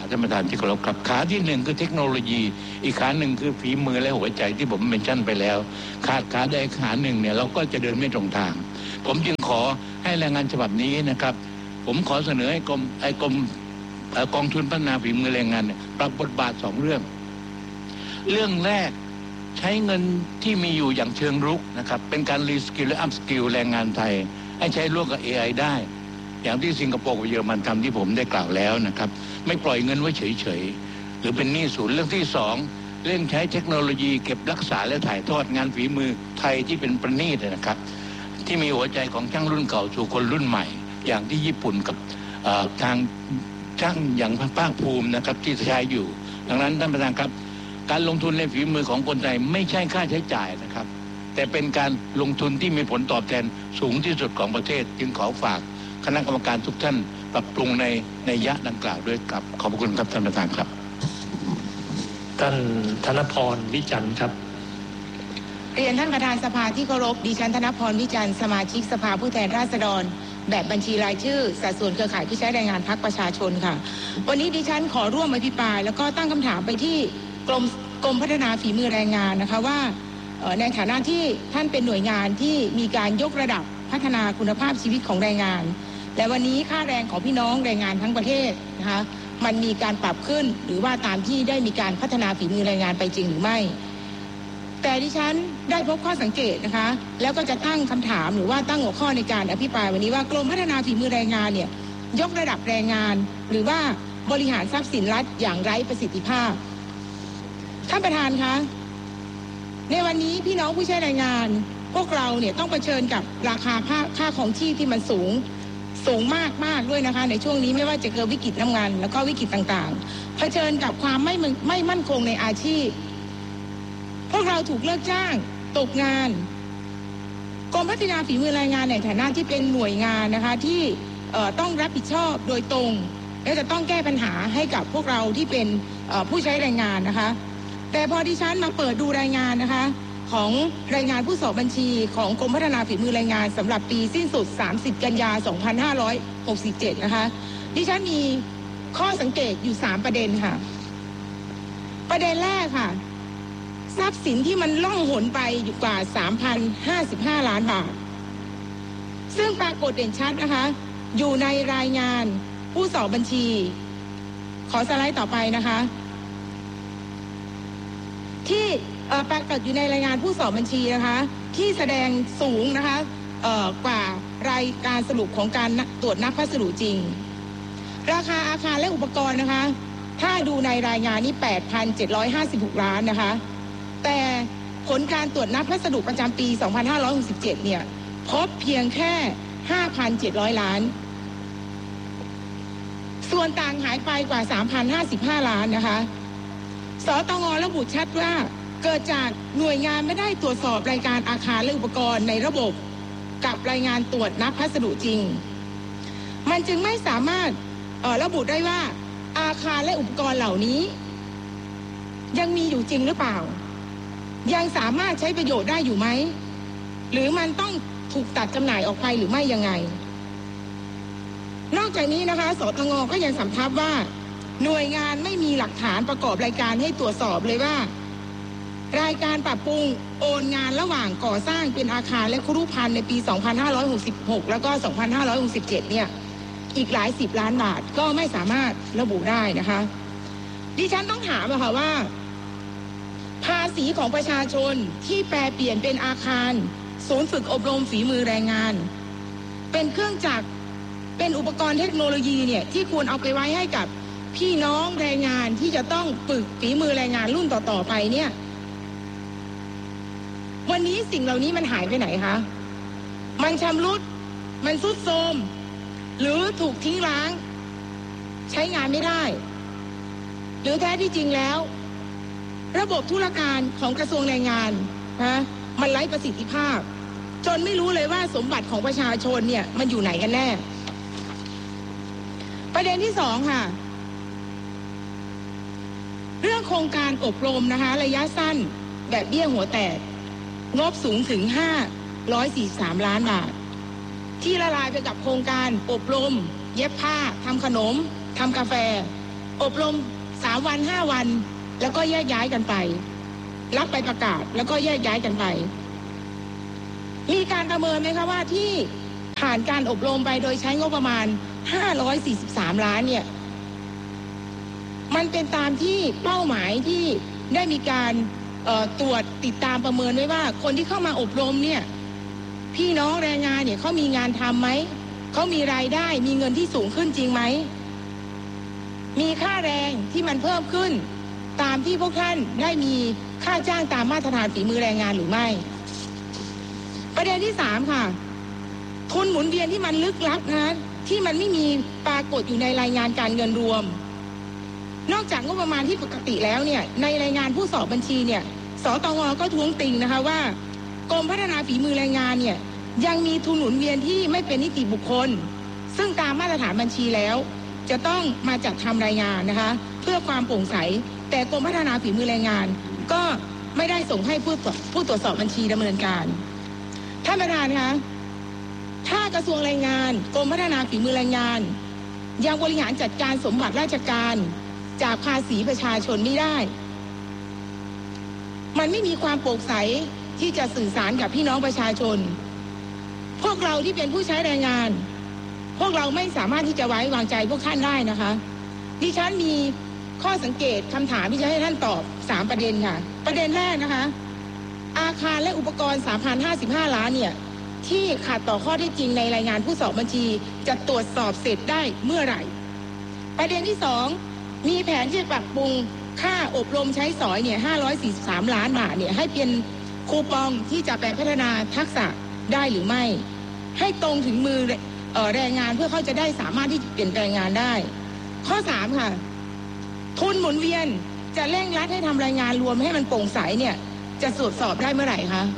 ท่านประธานที่เคารพครับขาที่หนึ่งคือเทคโนโลยีอีกขาหนึ่งคือฝีมือและหัวใจที่ผมเมนชั่นไปแล้วขาดขาใดขาหนึ่งเนี่ยเราก็จะเดินไม่ตรงทางผมจึงขอให้แรงงานฉบับนี้นะครับผมขอเสนอให้กรมไอ้กรมกองทุนพัฒนาฝีมือแรงงานเนี่ยปรับบทบาทสองเรื่องเรื่องแรกใช้เงินที่มีอยู่อย่างเชิงรุกนะครับเป็นการรีสกิลและอัพสกิลแรงงานไทยให้ใช้ร่วมกับ เอ ไอ ได้อย่างที่สิงคโปร์กับเยอรมันทำที่ผมได้กล่าวแล้วนะครับไม่ปล่อยเงินไว้เฉยๆหรือเป็นหนี้ศูนย์เรื่องที่สองเร่งใช้เทคโนโลยีเก็บรักษาและถ่ายทอดงานฝีมือไทยที่เป็นประณีตนะครับที่มีหัวใจของช่างรุ่นเก่าสู่คนรุ่นใหม่อย่างที่ญี่ปุ่นกับทางช่างอย่างภาคภูมินะครับที่ใช้อยู่ดังนั้นท่านประธานครับการลงทุนในฝีมือของคนไทยไม่ใช่ค่าใช้จ่ายนะครับแต่เป็นการลงทุนที่มีผลตอบแทนสูงที่สุดของประเทศจึงขอฝากคณะกรรมการทุกท่านปรับปรุงในในยะดังกล่าวด้วยครับขอบคุณครับท่านประธานครับท่านธนพรวิจันทร์ครับเรียนท่านประธานสภาที่เคารพดิฉันธนพรวิจันทร์สมาชิกสภาผู้แทนราษฎรแบบบัญชีรายชื่อสัดส่วนเครือข่ายผู้ใช้แรงงานพรรคประชาชนค่ะวันนี้ดิฉันขอร่วมอภิปรายแล้วก็ตั้งคำถามไปที่กรมกรมพัฒนาฝีมือแรงงานนะคะว่าในฐานะที่ท่านเป็นหน่วยงานที่มีการยกระดับพัฒนาคุณภาพชีวิตของแรงงานและวันนี้ค่าแรงของพี่น้องแรงงานทั้งประเทศนะคะมันมีการปรับขึ้นหรือว่าตามที่ได้มีการพัฒนาฝีมือแรงงานไปจริงหรือไม่แต่ดิฉันได้พบข้อสังเกตนะคะแล้วก็จะตั้งคำถามหรือว่าตั้งหัวข้อในการอภิปรายวันนี้ว่ากรมพัฒนาฝีมือแรงงานเนี่ยยกระดับแรงงานหรือว่าบริหารทรัพย์สินรัฐอย่างไร้ประสิทธิภาพท่านประธานคะในวันนี้พี่น้องผู้ใช้แรงงานพวกเราเนี่ยต้องเผชิญกับราคาค่าของชีพที่มันสูงสูงมากมากด้วยนะคะในช่วงนี้ไม่ว่าจะเกิดวิกฤตน้ำมันแล้วก็วิกฤตต่างๆเผชิญกับความไม่ไม่มั่นคงในอาชีพพวกเราถูกเลิกจ้างตกงานกรมพัฒนาฝีมือแรงงานในฐานะที่เป็นหน่วยงานนะคะที่ต้องรับผิดชอบโดยตรงและจะต้องแก้ปัญหาให้กับพวกเราที่เป็นผู้ใช้แรงงานนะคะแต่พอดิฉันมาเปิดดูรายงานนะคะของรายงานผู้สอบบัญชีของกรมพัฒนาฝีมือแรงงานสำหรับปีสิ้นสุดสามสิบกันยายนสองพันห้าร้อยหกสิบเจ็ดนะคะดิฉันมีข้อสังเกตอยู่สามประเด็นค่ะประเด็นแรกค่ะทรัพย์สินที่มันล่องหนไปอยู่กว่า สามพันห้าสิบห้า ล้านบาทซึ่งปรากฏเด่นชัดนะคะอยู่ในรายงานผู้สอบบัญชีขอสไลด์ต่อไปนะคะที่ปรากฏอยู่ในรายงานผู้สอบบัญชีนะคะที่แสดงสูงนะคะกว่ารายการสรุปของการตรวจนับพัสดุจริงราคาอาคารและอุปกรณ์นะคะถ้าดูในรายงานนี้ แปดพันเจ็ดร้อยห้าสิบหก ล้านนะคะแต่ผลการตรวจนับพัสดุประจำปีสองพันห้าร้อยหกสิบเจ็ดเนี่ยพบเพียงแค่ ห้าพันเจ็ดร้อย ล้านส่วนต่างหายไปกว่า สามพันห้าสิบห้า ล้านนะคะสตง.ระบุชัดว่าเกิดจากหน่วยงานไม่ได้ตรวจสอบรายการอาคารและอุปกรณ์ในระบบกับรายงานตรวจนับพัสดุจริงมันจึงไม่สามารถระบุได้ว่าอาคารและอุปกรณ์เหล่านี้ยังมีอยู่จริงหรือเปล่ายังสามารถใช้ประโยชน์ได้อยู่ไหมหรือมันต้องถูกตัดจำหน่ายออกไปหรือไม่ยังไงนอกจากนี้นะคะสตง.ก็ยังสำทับว่าหน่วยงานไม่มีหลักฐานประกอบรายการให้ตรวจสอบเลยว่ารายการปรับปรุงโอนงานระหว่างก่อสร้างเป็นอาคารและครุภัณฑ์ในปีสองพันห้าร้อยหกสิบหกแล้วก็สองพันห้าร้อยหกสิบเจ็ดเนี่ยอีกหลายสิบล้านบาทก็ไม่สามารถระบุได้นะคะดิฉันต้องถามอะค่ะว่าภาษีของประชาชนที่แปลเปลี่ยนเป็นอาคารศูนย์ฝึกอบรมฝีมือแรงงานเป็นเครื่องจักรเป็นอุปกรณ์เทคโนโลยีเนี่ยที่ควรเอาไปไว้ให้กับพี่น้องแรงงานที่จะต้องฝึกฝีมือแรงงานรุ่นต่อๆไปเนี่ยวันนี้สิ่งเหล่านี้มันหายไปไหนคะมันชำรุดมันทรุดโทรมหรือถูกทิ้งร้างใช้งานไม่ได้หรือแท้ที่จริงแล้วระบบธุรการของกระทรวงแรงงานนะมันไร้ประสิทธิภาพจนไม่รู้เลยว่าสมบัติของประชาชนเนี่ยมันอยู่ไหนกันแน่ประเด็นที่สองค่ะเรื่องโครงการอบรมนะคะระยะสั้นแบบเบี้ยหัวแตกงบสูงถึงห้าร้อยสี่สิบสามล้านบาทที่ละลายไปกับโครงการอบรมเย็บผ้าทำขนมทำกาแฟอบรมสามวันห้าวันแล้วก็แยกย้ายกันไปรับไปประกาศแล้วก็แยกย้ายกันไปมีการประเมินไหมคะว่าที่ผ่านการอบรมไปโดยใช้งบประมาณห้าร้อยสี่สิบสามล้านเนี่ยมันเป็นตามที่เป้าหมายที่ได้มีการตรวจติดตามประเมินไว้ว่าคนที่เข้ามาอบรมเนี่ยพี่น้องแรงงานเนี่ยเขามีงานทำไหมเขามีรายได้มีเงินที่สูงขึ้นจริงไหมมีค่าแรงที่มันเพิ่มขึ้นตามที่พวกท่านได้มีค่าจ้างตามมาตรฐานฝีมือแรงงานหรือไม่ประเด็นที่สามค่ะทุนหมุนเวียนที่มันลึกลับนะที่มันไม่มีปรากฏอยู่ในรายงานการเงินรวมนอกจากงบประมาณที่ปกติแล้วเนี่ยในรายงานผู้สอบบัญชีเนี่ยสตง.ก็ท้วงติงนะคะว่ากรมพัฒนาฝีมือแรงงานเนี่ยยังมีทุนหมุนเวียนที่ไม่เป็นนิติบุคคลซึ่งตามมาตรฐานบัญชีแล้วจะต้องมาจัดทำรายงานนะคะเพื่อความโปร่งใสแต่กรมพัฒนาฝีมือแรงงานก็ไม่ได้ส่งให้ผู้ผู้ตรวจสอบบัญชีดำเนินการท่านประธานคะถ้ากระทรวงแรงงานกรมพัฒนาฝีมือแรงงานยังบริหารจัดการสมบัติราชการจากภาษีประชาชนไม่ได้มันไม่มีความโปร่งใสที่จะสื่อสารกับพี่น้องประชาชนพวกเราที่เป็นผู้ใช้แรงงานพวกเราไม่สามารถที่จะไว้วางใจพวกท่านได้นะคะดิฉันมีข้อสังเกตคำถามที่จะให้ท่านตอบสามประเด็นค่ะประเด็นแรกนะคะอาคารและอุปกรณ์ สามพันห้าสิบห้า ล้านเนี่ยที่ขาดต่อข้อเท็จจริงในรายงานผู้สอบบัญชีจะตรวจสอบเสร็จได้เมื่อไหร่ประเด็นที่สองมีแผนที่จะปรับปรุงค่าอบรมใช้สอยเนี่ยห้าร้อยสี่สิบสามล้านบาทเนี่ยให้เป็นคูปองที่จะไปพัฒนาทักษะได้หรือไม่ให้ตรงถึงมือเอ่อแรงงานเพื่อเขาจะได้สามารถที่จะเปลี่ยนแปลงงานได้ข้อสามค่ะทุนหมุนเวียนจะเร่งรัดให้ทำรายงานรวมให้มันโปร่งใสเนี่ยจะตรวจสอบได้เมื่อไหร่คะ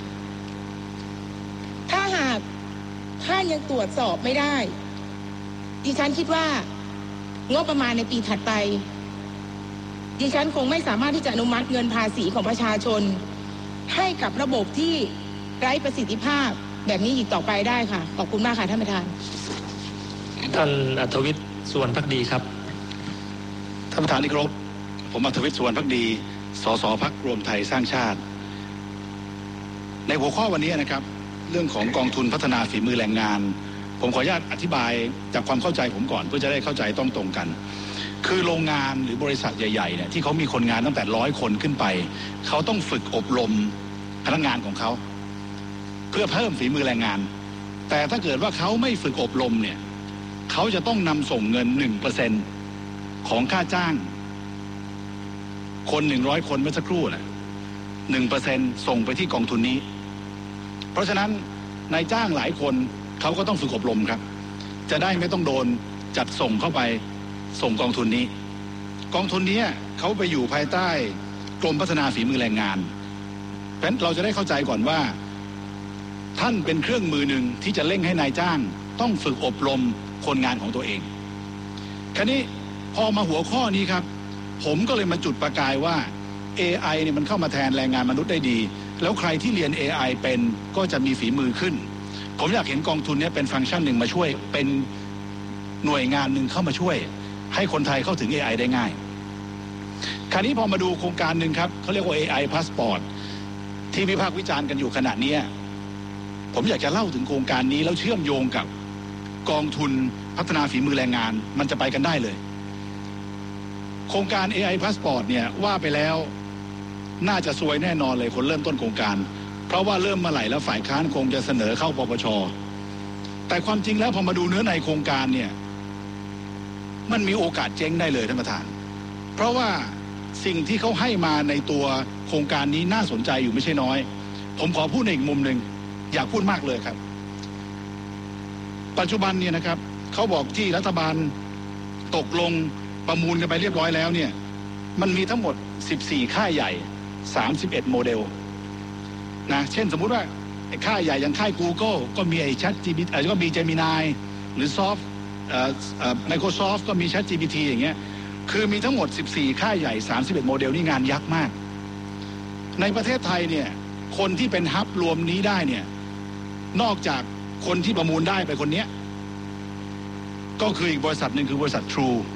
ถ้าหากท่านยังตรวจสอบไม่ได้ดิฉันคิดว่างบประมาณในปีถัดไปดิฉันคงไม่สามารถที่จะอนุมัติเงินภาษีของประชาชนให้กับระบบที่ไร้ประสิทธิภาพแบบนี้อีกต่อไปได้ค่ะขอบคุณมากค่ะท่านประธานท่านอัธวิทย์สุวรรณภักดีครับท่านประธานที่เคารพผมอัธวิทย์สุวรรณภักดีสสพรรครวมไทยสร้างชาติในหัวข้อวันนี้นะครับเรื่องของกองทุนพัฒนาฝีมือแรงงานผมขออนุญาตอธิบายจากความเข้าใจผมก่อนเพื่อจะได้เข้าใจต้องตรงกันคือโรงงานหรือบริษัทใหญ่ๆเนี่ยที่เขามีคนงานตั้งแต่ร้อยคนขึ้นไปเขาต้องฝึกอบรมพนักงานของเขาเพื่อเพิ่มฝีมือแรงงานแต่ถ้าเกิดว่าเขาไม่ฝึกอบรมเนี่ยเขาจะต้องนำส่งเงิน หนึ่งเปอร์เซ็นต์ ของค่าจ้างคนหนึ่งร้อยคนเมื่อสักครู่น่ะ หนึ่งเปอร์เซ็นต์ ส่งไปที่กองทุนนี้เพราะฉะนั้นนายจ้างหลายคนเขาก็ต้องฝึกอบรมครับจะได้ไม่ต้องโดนจัดส่งเข้าไปส่งกองทุนนี้กองทุนนี้เขาไปอยู่ภายใต้กรมพัฒนาฝีมือแรงงานเพราะฉะนั้นเราจะได้เข้าใจก่อนว่าท่านเป็นเครื่องมือหนึ่งที่จะเร่งให้นายจ้างต้องฝึกอบรมคนงานของตัวเองคราวนี้พอมาหัวข้อนี้ครับผมก็เลยมาจุดประกายว่า เอ ไอ เนี่ยมันเข้ามาแทนแรงงานมนุษย์ได้ดีแล้วใครที่เรียน เอ ไอ เป็นก็จะมีฝีมือขึ้นผมอยากเห็นกองทุนนี้เป็นฟังก์ชันหนึ่งมาช่วยเป็นหน่วยงานหนึ่งเข้ามาช่วยให้คนไทยเข้าถึง เอ ไอ ได้ง่ายคราวนี้พอมาดูโครงการหนึ่งครับเขาเรียกว่า เอ ไอ Passport ที่วิพากษ์วิจารณ์กันอยู่ขณะนี้ผมอยากจะเล่าถึงโครงการนี้แล้วเชื่อมโยงกับกองทุนพัฒนาฝีมือแรงงานมันจะไปกันได้เลยโครงการ เอ ไอ Passport เนี่ยว่าไปแล้วน่าจะซวยแน่นอนเลยคนเริ่มต้นโครงการเพราะว่าเริ่มมาไหลแล้วฝ่ายค้านคงจะเสนอเข้าปปช.แต่ความจริงแล้วพอมาดูเนื้อในโครงการเนี่ยมันมีโอกาสเจ๊งได้เลยท่านประธานเพราะว่าสิ่งที่เขาให้มาในตัวโครงการนี้น่าสนใจอยู่ไม่ใช่น้อยผมขอพูดในอีกมุมหนึ่งอยากพูดมากเลยครับปัจจุบันเนี่ยนะครับเขาบอกที่รัฐบาลตกลงประมูลกันไปเรียบร้อยแล้วเนี่ยมันมีทั้งหมดสิบสี่ค่ายใหญ่สามสิบเอ็ดโมเดลนะเช่นสมมุติว่าไอ้ค่ายใหญ่อย่างค่าย Google ก็มีไอ้ Chat จี พี ที ก็มี Gemini หรือ Soft เอ่อเอ่อ Microsoft ก็มี Chat จี พี ที อย่างเงี้ยคือมีทั้งหมดสิบสี่ค่ายใหญ่สามสิบเอ็ดโมเดลนี่งานยักษ์มากในประเทศไทยเนี่ยคนที่เป็นฮับรวมนี้ได้เนี่ยนอกจากคนที่ประมูลได้ไปคนเนี้ยก็คืออีกบริษัทหนึ่งคือบริษัท True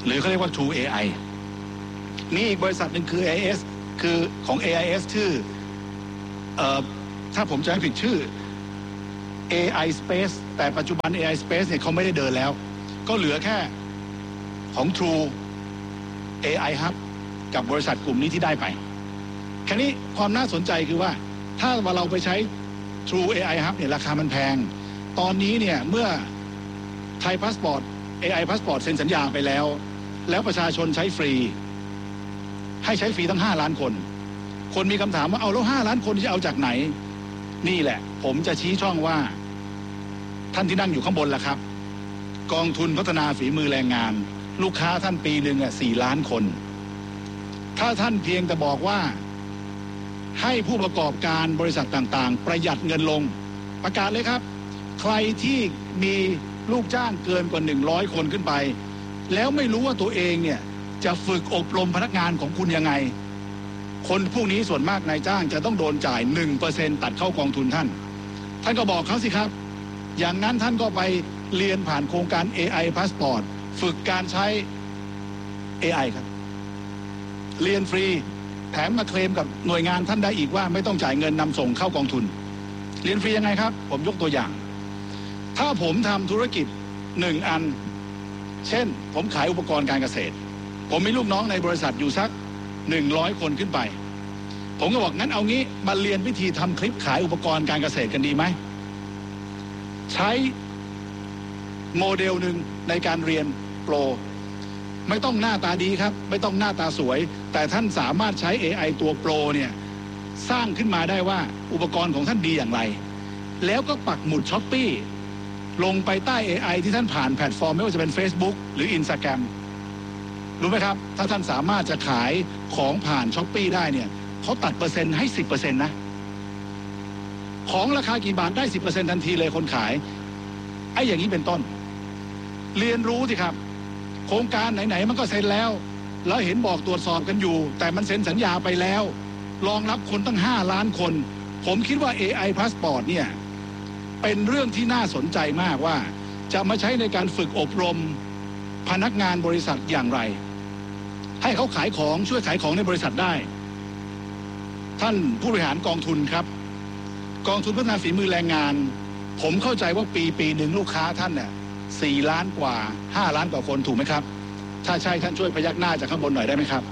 หรือเขาเรียกว่า True เอ ไอ มีอีกบริษัทหนึ่งคือ เอ ไอ เอส คือของ เอ ไอ เอส ชื่อเอ่อถ้าผมจำไม่ผิดชื่อ เอ ไอ Space แต่ปัจจุบัน เอ ไอ Space เนี่ยเขาไม่ได้เดินแล้วก็เหลือแค่ของ True เอ ไอ Hub กับบริษัทกลุ่มนี้ที่ได้ไปแค่นี้ความน่าสนใจคือว่าถ้าเราไปใช้ True เอ ไอ Hub เนี่ยราคามันแพงตอนนี้เนี่ยเมื่อไทยพาสปอร์ต เอ ไอ พาสปอร์ตเซ็นสัญญาไปแล้วแล้วประชาชนใช้ฟรีให้ใช้ฟรีตั้งห้าล้านคนคนมีคำถามว่าเอาแล้วห้าล้านคนจะเอาจากไหนนี่แหละผมจะชี้ช่องว่าท่านที่นั่งอยู่ข้างบนล่ะครับกองทุนพัฒนาฝีมือแรงงานลูกค้าท่านปีหนึ่งอ่ะสี่ล้านคนถ้าท่านเพียงแต่บอกว่าให้ผู้ประกอบการบริษัทต่างๆประหยัดเงินลงประกาศเลยครับใครที่มีลูกจ้างเกินกว่าหนึ่งร้อยคนขึ้นไปแล้วไม่รู้ว่าตัวเองเนี่ยจะฝึกอบรมพนักงานของคุณยังไงคนพวกนี้ส่วนมากนายจ้างจะต้องโดนจ่าย หนึ่งเปอร์เซ็นต์ ตัดเข้ากองทุนท่านท่านก็บอกเขาสิครับอย่างนั้นท่านก็ไปเรียนผ่านโครงการ เอ ไอ Passport ฝึกการใช้ เอ ไอ ครับเรียนฟรีแถมมาเคลมกับหน่วยงานท่านได้อีกว่าไม่ต้องจ่ายเงินนำส่งเข้ากองทุนเรียนฟรียังไงครับผมยกตัวอย่างถ้าผมทำธุรกิจหนึ่งอันเช่นผมขายอุปกรณ์การเกษตรผมมีลูกน้องในบริษัทอยู่สักหนึ่งร้อยคนขึ้นไปผมก็บอกงั้นเอางี้มาเรียนวิธีทำคลิปขายอุปกรณ์การเกษตรกันดีไหมใช้โมเดลหนึ่งในการเรียนโปรไม่ต้องหน้าตาดีครับไม่ต้องหน้าตาสวยแต่ท่านสามารถใช้ เอ ไอ ตัวโปรเนี่ยสร้างขึ้นมาได้ว่าอุปกรณ์ของท่านดีอย่างไรแล้วก็ปักหมุดช้อปปี้ลงไปใต้ เอ ไอ ที่ท่านผ่านแพลตฟอร์มไม่ว่าจะเป็น Facebook หรือ Instagram รู้ไหมครับถ้าท่านสามารถจะขายของผ่านช้อปปี้ได้เนี่ยเขาตัดเปอร์เซ็นต์ให้ สิบเปอร์เซ็นต์ นะของราคากี่บาทได้ สิบเปอร์เซ็นต์ ทันทีเลยคนขายไอ้อย่างนี้เป็นต้นเรียนรู้สิครับโครงการไหนๆมันก็เซ็นแล้วแล้วเห็นบอกตรวจสอบกันอยู่แต่มันเซ็นสัญญาไปแล้วรองรับคนตั้งห้าล้านคนผมคิดว่า เอ ไอ Passport เนี่ยเป็นเรื่องที่น่าสนใจมากว่าจะมาใช้ในการฝึกอบรมพนักงานบริษัทอย่างไรให้เขาขายของช่วยขายของในบริษัทได้ท่านผู้บริหารกองทุนครับกองทุนพัฒนาฝีมือแรงงานผมเข้าใจว่าปีปีหนึ่งลูกค้าท่านเนี่ยสี่ล้านกว่าห้าล้านกว่าคนถูกไหมครับถ้าใช่ท่านช่วยพยักหน้าจากข้างบนหน่อยได้ไหมครับ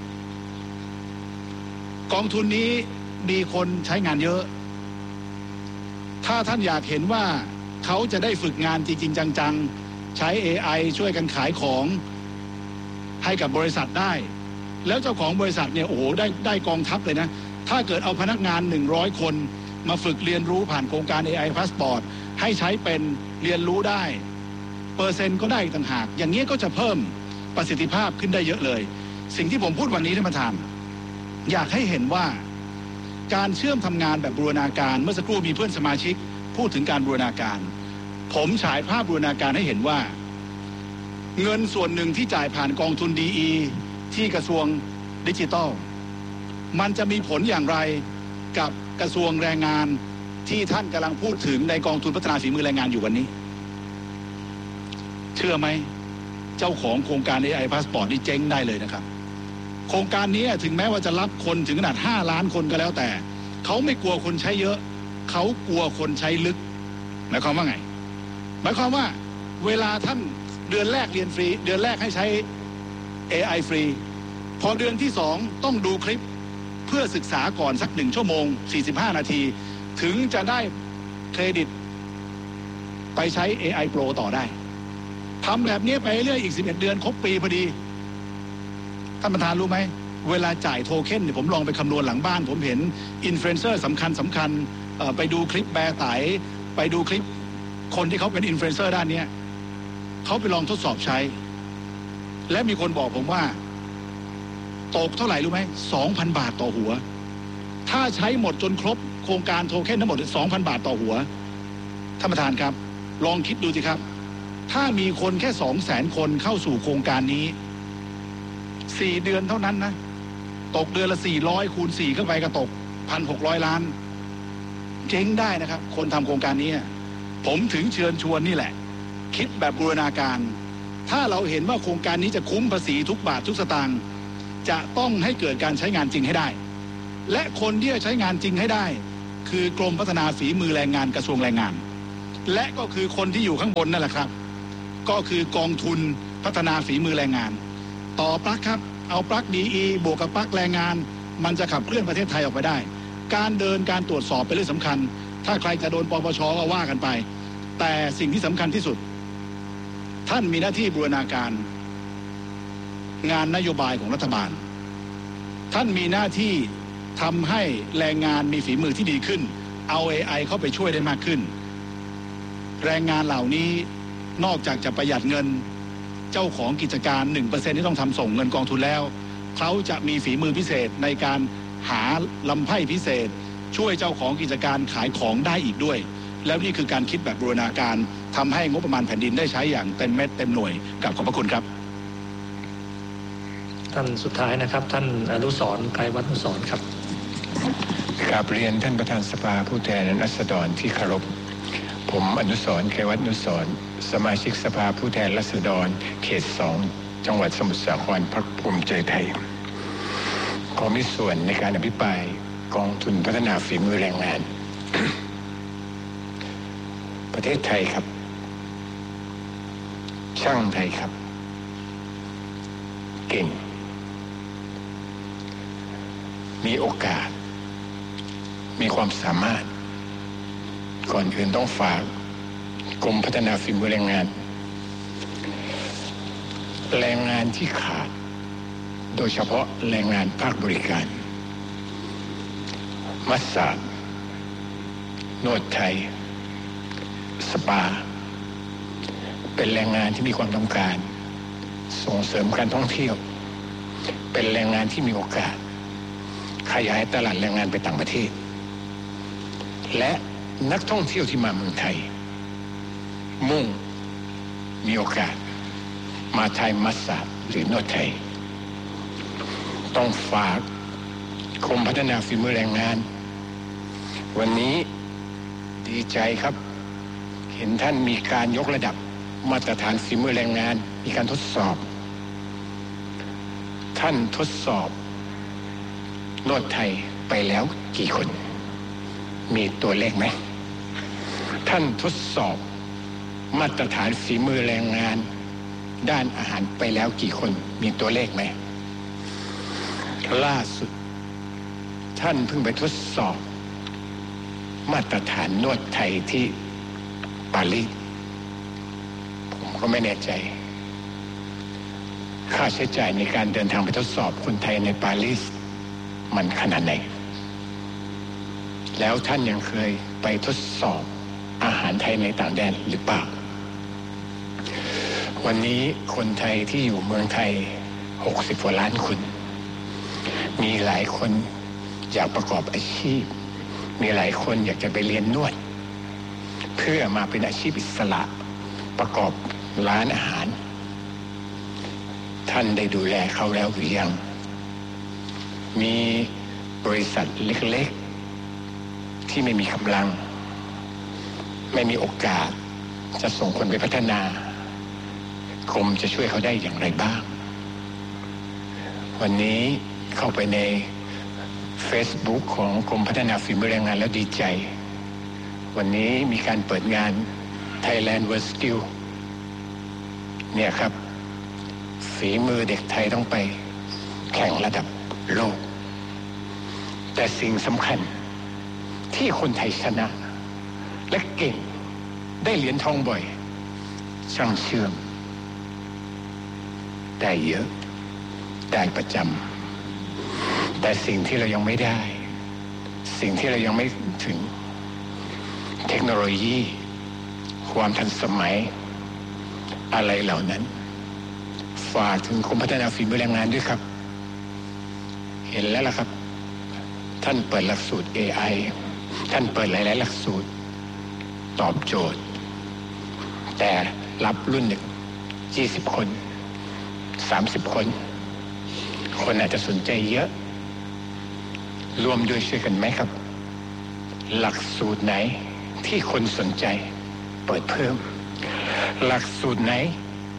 กองทุนนี้มีคนใช้งานเยอะถ้าท่านอยากเห็นว่าเขาจะได้ฝึกงานจริงๆจังๆใช้ เอ ไอ ช่วยกันขายของให้กับบริษัทได้แล้วเจ้าของบริษัทเนี่ยโอ้โหได้ได้กองทัพเลยนะถ้าเกิดเอาพนักงานหนึ่งร้อยคนมาฝึกเรียนรู้ผ่านโครงการ เอ ไอ Passport ให้ใช้เป็นเรียนรู้ได้เปอร์เซ็นต์ก็ได้ต่างหากอย่างนี้ก็จะเพิ่มประสิทธิภาพขึ้นได้เยอะเลยสิ่งที่ผมพูดวันนี้ท่านประธานอยากให้เห็นว่าการเชื่อมทำงานแบบบูรณาการเมื่อสักครู่มีเพื่อนสมาชิกพูดถึงการบูรณาการผมฉายภาพบูรณาการให้เห็นว่าเงินส่วนหนึ่งที่จ่ายผ่านกองทุน ดี อี ที่กระทรวงดิจิทัลมันจะมีผลอย่างไรกับกระทรวงแรงงานที่ท่านกำลังพูดถึงในกองทุนพัฒนาฝีมือแรงงานอยู่วันนี้เชื่อไหมเจ้าของโครงการ เอ ไอ Passport นี่เจ๊งได้เลยนะครับโครงการนี้ถึงแม้ว่าจะรับคนถึงขนาดห้าล้านคนก็แล้วแต่เขาไม่กลัวคนใช้เยอะเขากลัวคนใช้ลึกหมายความว่าไงหมายความว่าเวลาท่านเดือนแรกเรียนฟรีเดือนแรกให้ใช้ เอ ไอ ฟรีพอเดือนที่สองต้องดูคลิปเพื่อศึกษาก่อนสักหนึ่งชั่วโมงสี่สิบห้านาทีถึงจะได้เครดิตไปใช้ เอ ไอ Pro ต่อได้ทำแบบนี้ไปเรื่อยอีกสิบเอ็ดเดือนครบปีพอดีท่านประธานรู้ไหมเวลาจ่ายโทเค็นเนี่ยผมลองไปคำนวณหลังบ้านผมเห็นอินฟลูเอนเซอร์สำคัญสำคัญไปดูคลิปแบร์ไตไปดูคลิปคนที่เขาเป็นอินฟลูเอนเซอร์ด้านนี้เขาไปลองทดสอบใช้และมีคนบอกผมว่าตกเท่าไหร่รู้ไหมสองพันบาทต่อหัวถ้าใช้หมดจนครบโครงการโทเค็นทั้งหมดสองพันบาทต่อหัวท่านประธานครับลองคิดดูสิครับถ้ามีคนแค่สองแสนคนเข้าสู่โครงการนี้สี่เดือนเท่านั้นนะตกเดือนละสี่ร้อยคูณสี่เข้าไปก็ตกพันหกร้อยล้านเจ๊งได้นะครับคนทำโครงการนี้ผมถึงเชิญชวนนี่แหละคิดแบบบูรณาการถ้าเราเห็นว่าโครงการนี้จะคุ้มภาษีทุกบาททุกสตางค์จะต้องให้เกิดการใช้งานจริงให้ได้และคนที่จะใช้งานจริงให้ได้คือกรมพัฒนาฝีมือแรงงานกระทรวงแรงงานและก็คือคนที่อยู่ข้างบนนั่นแหละครับก็คือกองทุนพัฒนาฝีมือแรงงานต่อปลั๊กครับเอาปลั๊ก ดี อี บวกกับปลั๊กแรงงานมันจะขับเคลื่อนประเทศไทยออกไปได้การเดินการตรวจสอบเป็นเรื่องสำคัญถ้าใครจะโดนปปช.ก็ว่ากันไปแต่สิ่งที่สำคัญที่สุดท่านมีหน้าที่บูรณาการงานนโยบายของรัฐบาลท่านมีหน้าที่ทำให้แรงงานมีฝีมือที่ดีขึ้นเอา เอ ไอ เข้าไปช่วยได้มากขึ้นแรงงานเหล่านี้นอกจากจะประหยัดเงินเจ้าของกิจการ หนึ่งเปอร์เซ็นต์ ที่ต้องทำส่งเงินกองทุนแล้วเขาจะมีฝีมือพิเศษในการหาลำไพ่พิเศษช่วยเจ้าของกิจการขายของได้อีกด้วยแล้วนี่คือการคิดแบบบูรณาการทำให้งบประมาณแผ่นดินได้ใช้อย่างเต็มเม็ดเต็มหน่วยกับขอบพระคุณครับท่านสุดท้ายนะครับท่านอนุสรณ์ไกรวัฒน์อนุสรณ์ครับกราบเรียนท่านประธานสภาผู้แทนราษฎรที่เคารพผมอนุสรณ์ไกรวัฒน์อนุสรณ์สมาชิกสภาผู้แทนราษฎรเขตสองจังหวัดสมุทรสาครพรรคภูมิใจไทยขอมีส่วนในการอภิปรายกองทุนพัฒนาฝีมือแรงงาน ประเทศไทยครับช่างไทยครับเก่งมีโอกาสมีความสามารถก่อนอื่นต้องฝากกรมพัฒนาฝีมือแรงงานแรงงานที่ขาดโดยเฉพาะแรงงานภาคบริการมัสสาจนวดไทยสปาเป็นแรงงานที่มีความต้องการส่งเสริมการท่องเที่ยวเป็นแรงงานที่มีโอกาสขยายตลาดแรงงานไปต่างประเทศและนักท่องเที่ยวที่มาเมืองไทยมุ่งมีโอกาสมาไทยมัสสาจหรือนวดไทยต้องฝากกรมพัฒนาฝีมือแรงงานวันนี้ดีใจครับเห็นท่านมีการยกระดับมาตรฐานฝีมือแรงงานมีการทดสอบท่านทดสอบนวดไทยไปแล้วกี่คนมีตัวเลขไหมท่านทดสอบมาตรฐานฝีมือแรงงานด้านอาหารไปแล้วกี่คนมีตัวเลขไหมล่าสุดท่านเพิ่งไปทดสอบมาตรฐานนวดไทยที่ปารีสผมก็ไม่แน่ใจค่าใช้จ่ายในการเดินทางไปทดสอบคนไทยในปารีสมันขนาดไหนแล้วท่านยังเคยไปทดสอบอาหารไทยในต่างแดนหรือเปล่าวันนี้คนไทยที่อยู่เมืองไทยหกสิบกว่าล้านคนมีหลายคนอยากประกอบอาชีพมีหลายคนอยากจะไปเรียนนวดเพื่อมาเป็นอาชีพอิสระประกอบร้านอาหารท่านได้ดูแลเขาแล้วหรือยังมีบริษัทเล็กๆที่ไม่มีกำลังไม่มีโอกาสจะส่งคนไปพัฒนากรมจะช่วยเขาได้อย่างไรบ้างวันนี้เข้าไปใน Facebook ของกรมพัฒนาฝีมือแรงงานแล้วดีใจวันนี้มีการเปิดงาน Thailand World Skill เนี่ยครับฝีมือเด็กไทยต้องไปแข่งระดับโลกแต่สิ่งสำคัญที่คนไทยชนะและเก่งได้เหรียญทองบ่อยช่างเชื่อมได้เยอะได้ประจำแต่สิ่งที่เรายังไม่ได้สิ่งที่เรายังไม่ถึงเทคโนโลยีความทันสมัยอะไรเหล่านั้นฝากถึงกรมพัฒนาฝีมือแรงงานด้วยครับเห็นแล้วล่ะครับท่านเปิดหลักสูตร เอ ไอ ท่านเปิดหลายๆหลักสูตรตอบโจทย์แต่รับรุ่นหนึ่งยี่สิบคนสามสิบคนคนอาจจะสนใจเยอะรวมด้วยช่วยกันไหมครับหลักสูตรไหนที่คนสนใจเปิดเพิ่มหลักสูตรไหน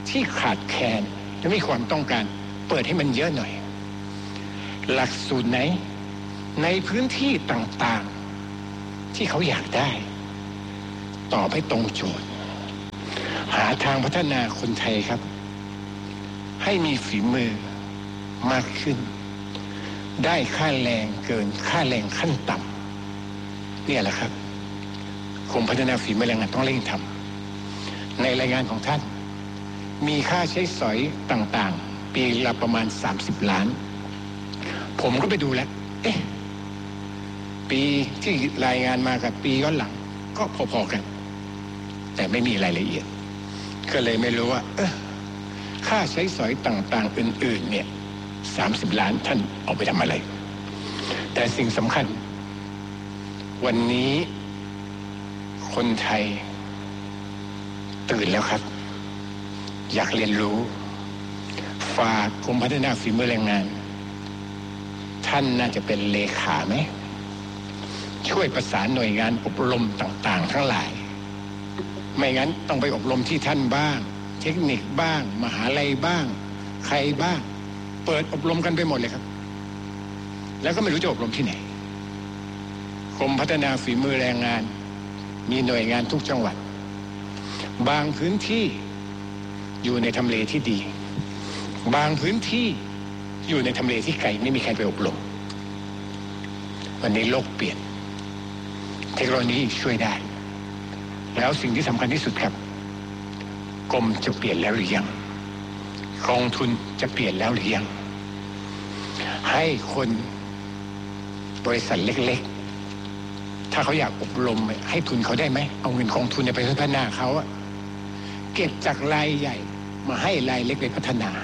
ที่ขาดแคลนและมีความต้องการเปิดให้มันเยอะหน่อยหลักสูตรไหนในพื้นที่ต่างๆที่เขาอยากได้ตอบให้ตรงโจทย์หาทางพัฒนาคนไทยครับให้มีฝีมือมากขึ้นได้ค่าแรงเกินค่าแรงขั้นต่ำเนี่ยแหละครับกรมพัฒนาฝีมือแรงงานต้องเร่งทำในรายงานของท่านมีค่าใช้สอยต่างๆปีละประมาณสามสิบล้านผมก็ไปดูแล้วเอ๊ะปีที่รายงานมากับปีย้อนหลังก็พอๆกันแต่ไม่มีรายละเอียดก็เลยไม่รู้ว่าเออค่าใช้สอยต่างๆอื่นๆเนี่ยสามสิบล้านท่านเอาไปทำอะไรแต่สิ่งสำคัญวันนี้คนไทยตื่นแล้วครับอยากเรียนรู้ฝากกรมพัฒนาฝีมือแรงงานท่านน่าจะเป็นเลขาไหมช่วยประสานหน่วยงานอบรมต่างๆทั้งหลายไม่งั้นต้องไปอบรมที่ท่านบ้างเทคนิคบ้างมหาลัยบ้างใครบ้างเปิดอบรมกันไปหมดเลยครับแล้วก็ไม่รู้จะอบรมที่ไหนกรมพัฒนาฝีมือแรงงานมีหน่วยงานทุกจังหวัดบางพื้นที่อยู่ในทำเลที่ดีบางพื้นที่อยู่ในทำเลที่ไกลไม่มีใครไปอบรมวันนี้โลกเปลี่ยนเทคโนโลยีช่วยได้แล้วสิ่งที่สำคัญที่สุดครับกรมจะเปลี่ยนแล้วหรือยังกองทุนจะเปลี่ยนแล้วหรือยังให้คนบริษัทเล็กๆถ้าเขาอยากอบรมให้ทุนเขาได้ไหมเอาเงินกองทุนไปพัฒนาเขาอะเก็บจากรายใหญ่มาให้รายเล็กไปพัฒนา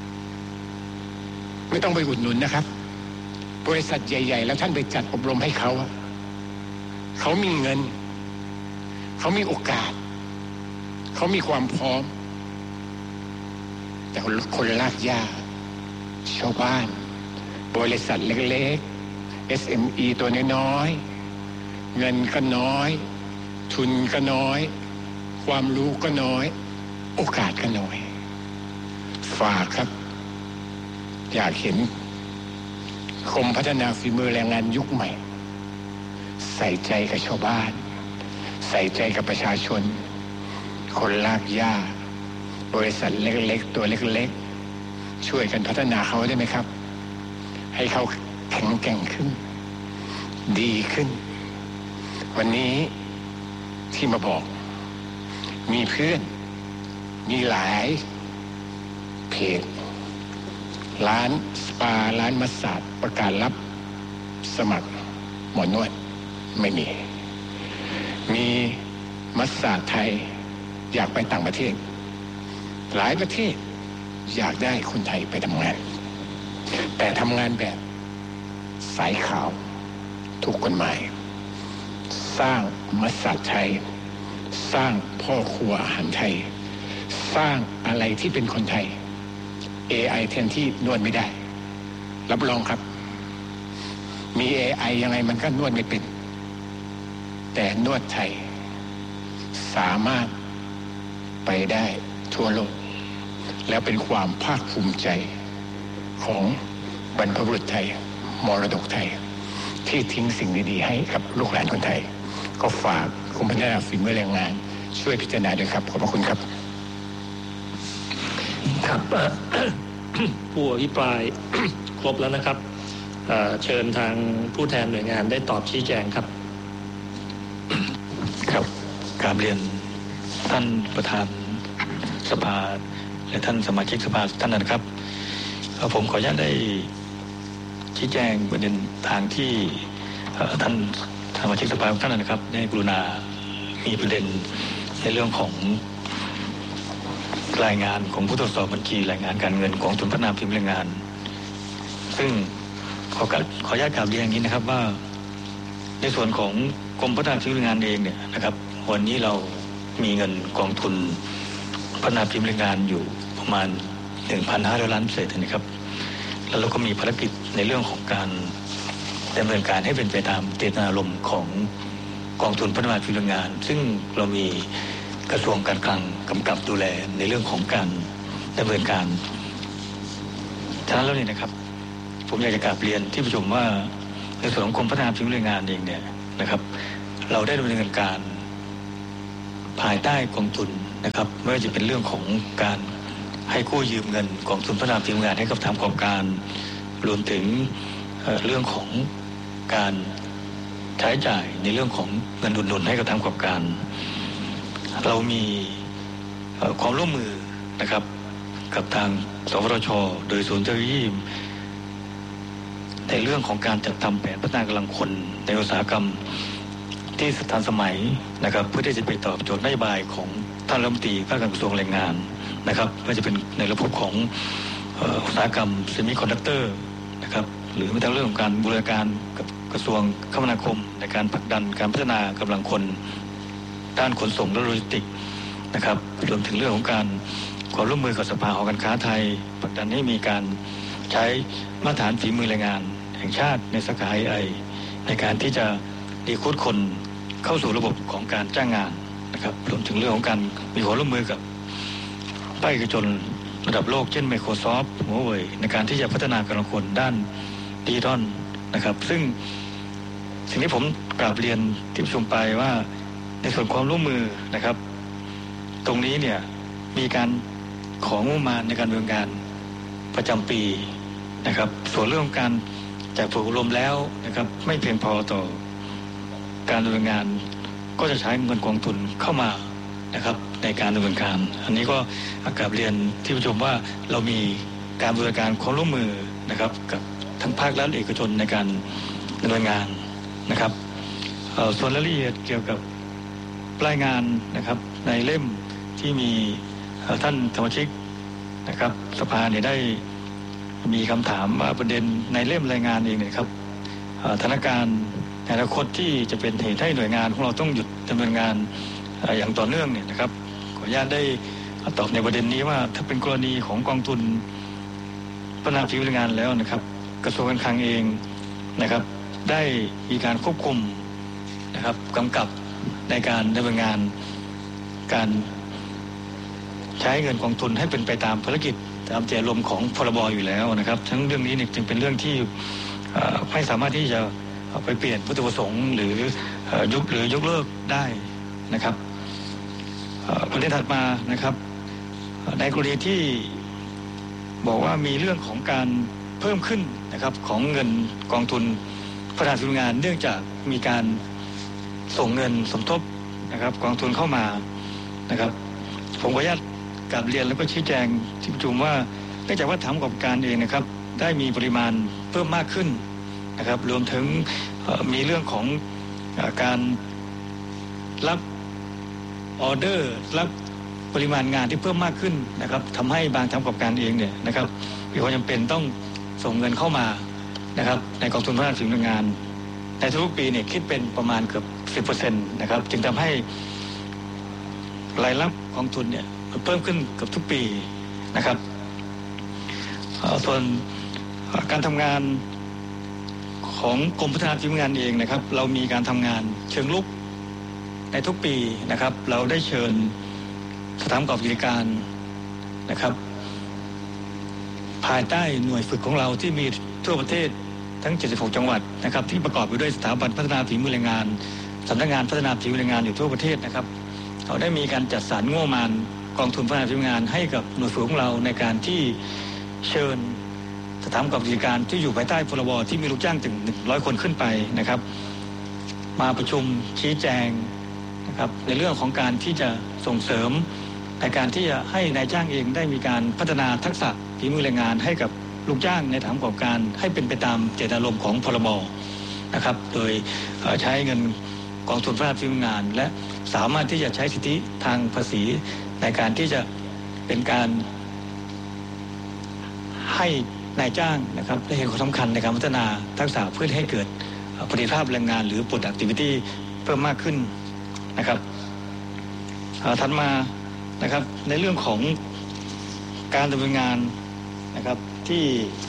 ไม่ต้องไปอุดหนุนนะครับบริษัทใหญ่ๆแล้วท่านไปจัดอบรมให้เขาเขามีเงินเขามีโอกาสเขามีความพร้อมแต่คนลากยาชาวบ้านบริษัทเล็กๆ เอส เอ็ม อี ตัวน้อยๆเงินก็น้อยทุนก็น้อยความรู้ก็น้อยโอกาสก็น้อยฝากครับอยากเห็นกรมพัฒนาฝีมือแรงงานยุคใหม่ใส่ใจกับชาวบ้านใส่ใจกับประชาชนคนลากหญ้าบริษัทเล็กๆตัวเล็กๆช่วยกันพัฒนาเขาได้ไหมครับให้เขาแข็งแกร่งขึ้นดีขึ้นวันนี้ที่มาบอกมีเพื่อนมีหลายเพจร้านสปาร้านมัสสาจประกาศรับสมัครหมอนวดไม่มีมีมัสสาจไทยอยากไปต่างประเทศหลายประเทศอยากได้คนไทยไปทำงานแต่ทำงานแบบสายขาวถูกกฎหมายสร้างมัสสาจไทยสร้างพ่อครัวอาหารไทยสร้างอะไรที่เป็นคนไทย เอ ไอ แทนที่นวดไม่ได้รับรองครับมี เอ ไอ ยังไงมันก็นวดไม่เป็นแต่นวดไทยสามารถไปได้ทั่วโลกแล้วเป็นความภาคภูมิใจของบรรพบุรุษไทยมรดกไทยที่ทิ้งสิ่งดีๆให้กับลูกหลานคนไทยก็ฝากกรมพัฒนาฝีมือแรงงานช่วยพิจารณาด้วยครับขอบพระคุณครับครับ ผู้อภิปราย ครบแล้วนะครับเชิญทางผู้แทนหน่วยงานได้ตอบชี้แจงครับครับกราบเรียนท่านประธานสภาและท่านสมาชิกสภาท่านนะครับผมขออนุญาตได้ชี้แจงประเด็นทางที่ท่านสมาชิกสภาท่านนะครับได้กรุณามีประเด็นในเรื่องของรายงานของผู้ตรวจสอบบัญชีรายงานการเงินของกองทุนพัฒนาฝีมือแรงงานซึ่งขอขออนุญาตกราบเรียนอย่างนี้นะครับว่าในส่วนของกรมพัฒนาฝีมือแรงงานเองเนี่ยนะครับวันนี้เรามีเงินกองทุนพัฒนาฝีมือแรงงานอยู่ประมาณ หนึ่งพันห้าร้อย ล้านเศษนะครับแล้วเราก็มีภารกิจในเรื่องของการดำเนินการให้เป็นไปตามเจตนารมณ์ของกองทุนพัฒนาฝีมือแรงงานซึ่งเรามีกระทรวงการคลังกำกับดูแลในเรื่องของการดำเนินการฉะนั้นแล้วเนี่ยนะครับผมอยากจะกราบเรียนที่ประชุมว่าในส่วนของกรมพัฒนาฝีมือแรงงานเองเนี่ยนะครับเราได้ดำเนินการภายใต้กองทุนนะครับไม่ว่าจะเป็นเรื่องของการให้กู้ยืมเงินกองทุนพัฒนาฝีมือแรงงานให้กับทางประกอบการรวมถึง เอ่อ เรื่องของการใช้จ่ายในเรื่องของเงินอุดหนุนให้กับทางประกอบการเรามีความร่วมมือนะครับกับทางสวทช.โดยศูนย์เทคโนโลยีในเรื่องของการจัดทำแผนพัฒนากำลังคนในอุตสาหกรรมที่ทันสมัยนะครับเพื่อที่จะไปตอบโจทย์นโยบายของท่านรัฐมนตรีว่าการกระทรวงแรงงานนะครับว่าจะเป็นในระบบของอุตสาหกรรมเซมิคอนดักเตอร์นะครับหรือแม้แต่เรื่องของการบูรณาการกับกระทรวงคมนาคมในการผลักดันการพัฒนากำลังคนด้านขนส่งและโลจิสติกส์นะครับรวมถึงเรื่องของการความร่วมมือกับสภาหอการค้าไทยผลักดันให้มีการใช้มาตรฐานฝีมือแรงงานแห่งชาติในสาขา ไอ ไอ ในการที่จะรีคูดคนเข้าสู่ระบบของการจ้างงานนะครับรวมถึงเรื่องของการมีความร่วมมือกับภาคเอกชนระดับโลกเช่น Microsoft Huawei ในการที่จะพัฒนากำลังคนด้านดิจิทัลนะครับซึ่งสิ่งที่ผมกราบเรียนที่ประชุมไปว่าในส่วนความร่วมมือนะครับตรงนี้เนี่ยมีการของงบประมาณในการดำเนินการประจำปีนะครับส่วนเรื่องการจากฝึกอบรมแล้วนะครับไม่เพียงพอต่อการดำเนินงานก็จะใช้เงินกองทุนเข้ามานะครับในการดำเนินการอันนี้ก็กราบเรียนที่ประชุมว่าเรามีการบริการความร่วมมือนะครับกับทั้งภาครัฐและเอกชนในการดำเนินงานนะครับส่วนรายละเอียดเกี่ยวกับรายงานนะครับในเล่มที่มีท่านสมาชิกนะครับสภาเนี่ยได้มีคำถามว่าประเด็นในเล่มรายงานเองเนี่ยครับสถานการณ์ในอนาคตที่จะเป็นเหตุให้หน่วยงานของเราต้องหยุดดำเนินงานอย่างต่อเนื่องเนี่ยนะครับขออนุญาตได้ตอบในประเด็นนี้ว่าถ้าเป็นกรณีของกองทุนพัฒนาฝีมือแรงงานแล้วนะครับกระทรวงการคลังเองนะครับได้มีการควบคุมนะครับกำกับในการดำเนินงานการใช้เงินกองทุนให้เป็นไปตามภารกิจตามเจตจำนงของพรบอยู่แล้วนะครับทั้งเรื่องนี้เนี่ยจึงเป็นเรื่องที่ไม่สามารถที่จะไปเปลี่ยนวัตถุประสงค์หรือยุบหรือยกเลิกได้นะครับประเด็นถัดมานะครับในกรณีที่บอกว่ามีเรื่องของการเพิ่มขึ้นนะครับของเงินกองทุนพัฒนาฝีมือแรงงานเนื่องจากมีการส่งเงินสมทบนะครับกองทุนเข้ามานะครับผมขออนุญาตกราบเรียนแล้วก็ชี้แจงที่ประชุมว่าเนื่องจากว่าทางประกอบการเองนะครับได้มีปริมาณเพิ่มมากขึ้นนะครับรวมถึงมีเรื่องของการรับออเดอร์รับปริมาณงานที่เพิ่มมากขึ้นนะครับทำให้บางทางประกอบการเองเนี่ยนะครับมีความจำเป็นต้องส่งเงินเข้ามานะครับในกองทุนพัฒนาฝีมือแรงงานในทุกปีเนี่ยคิดเป็นประมาณเกือบ สิบเปอร์เซ็นต์ นะครับจึงทำให้รายรับกองทุนเนี่ยเพิ่มขึ้นเกือบทุกปีนะครับส่วนการทำงานของกรมพัฒนาฝีมือแรงงานเองนะครับเรามีการทำงานเชิงลุกในทุกปีนะครับเราได้เชิญสถานประกอบกิจการนะครับภายใต้หน่วยฝึกของเราที่มีทั่วประเทศทั้งเจ็ดสิบหกจังหวัดนะครับที่ประกอบไปด้วยสถาบันพัฒนาฝีมือแรงงานสำนักงานพัฒนาฝีมือแรงงานอยู่ทั่วประเทศนะครับเราได้มีการจัดสรรงบประมาณกองทุนพัฒนาฝีมือแรงงานให้กับหน่วยฝึกของเราในการที่เชิญสถานประกอบกิจการที่อยู่ภายใต้พรบที่มีลูกจ้างถึงหนึ่งร้อยคนขึ้นไปนะครับมาประชุมชี้แจงนะครับในเรื่องของการที่จะส่งเสริมในการที่จะให้นายจ้างเองได้มีการพัฒนาทักษะฝีมือแรงงานให้กับลูกจ้างในฐานประกอบการให้เป็นไปตามเจตนารมณ์ของพรบนะครับโดยใช้เงินกองทุนพัฒนาฝีมือแรงงานและสามารถที่จะใช้สิทธิทางภาษีในการที่จะเป็นการให้นายจ้างนะครับได้เห็นความสำคัญในการพัฒนาทักษะเพื่อให้เกิดประสิทธิภาพแรงงานหรือ productivity เพิ่มมากขึ้นนะครับถัดมานะครับในเรื่องของการดำเนินงานนะครับที่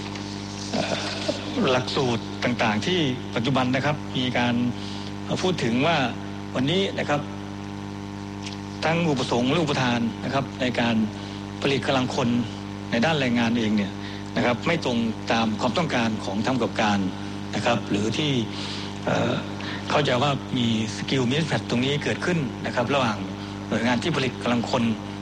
หลักสูตรต่างๆที่ปัจจุบันนะครับมีการพูดถึงว่าวันนี้นะครับทั้งอุปสงค์และอุปทานนะครับในการผลิตกำลังคนในด้านแรงงานเองเนี่ยนะครับไม่ตรงตามความต้องการของทางประกอบการนะครับหรือที่เอ่อเขาจะว่ามีสกิลมิสแมทตรงนี้เกิดขึ้นนะครับระหว่างหน่วยงานที่ผลิตกำลังคน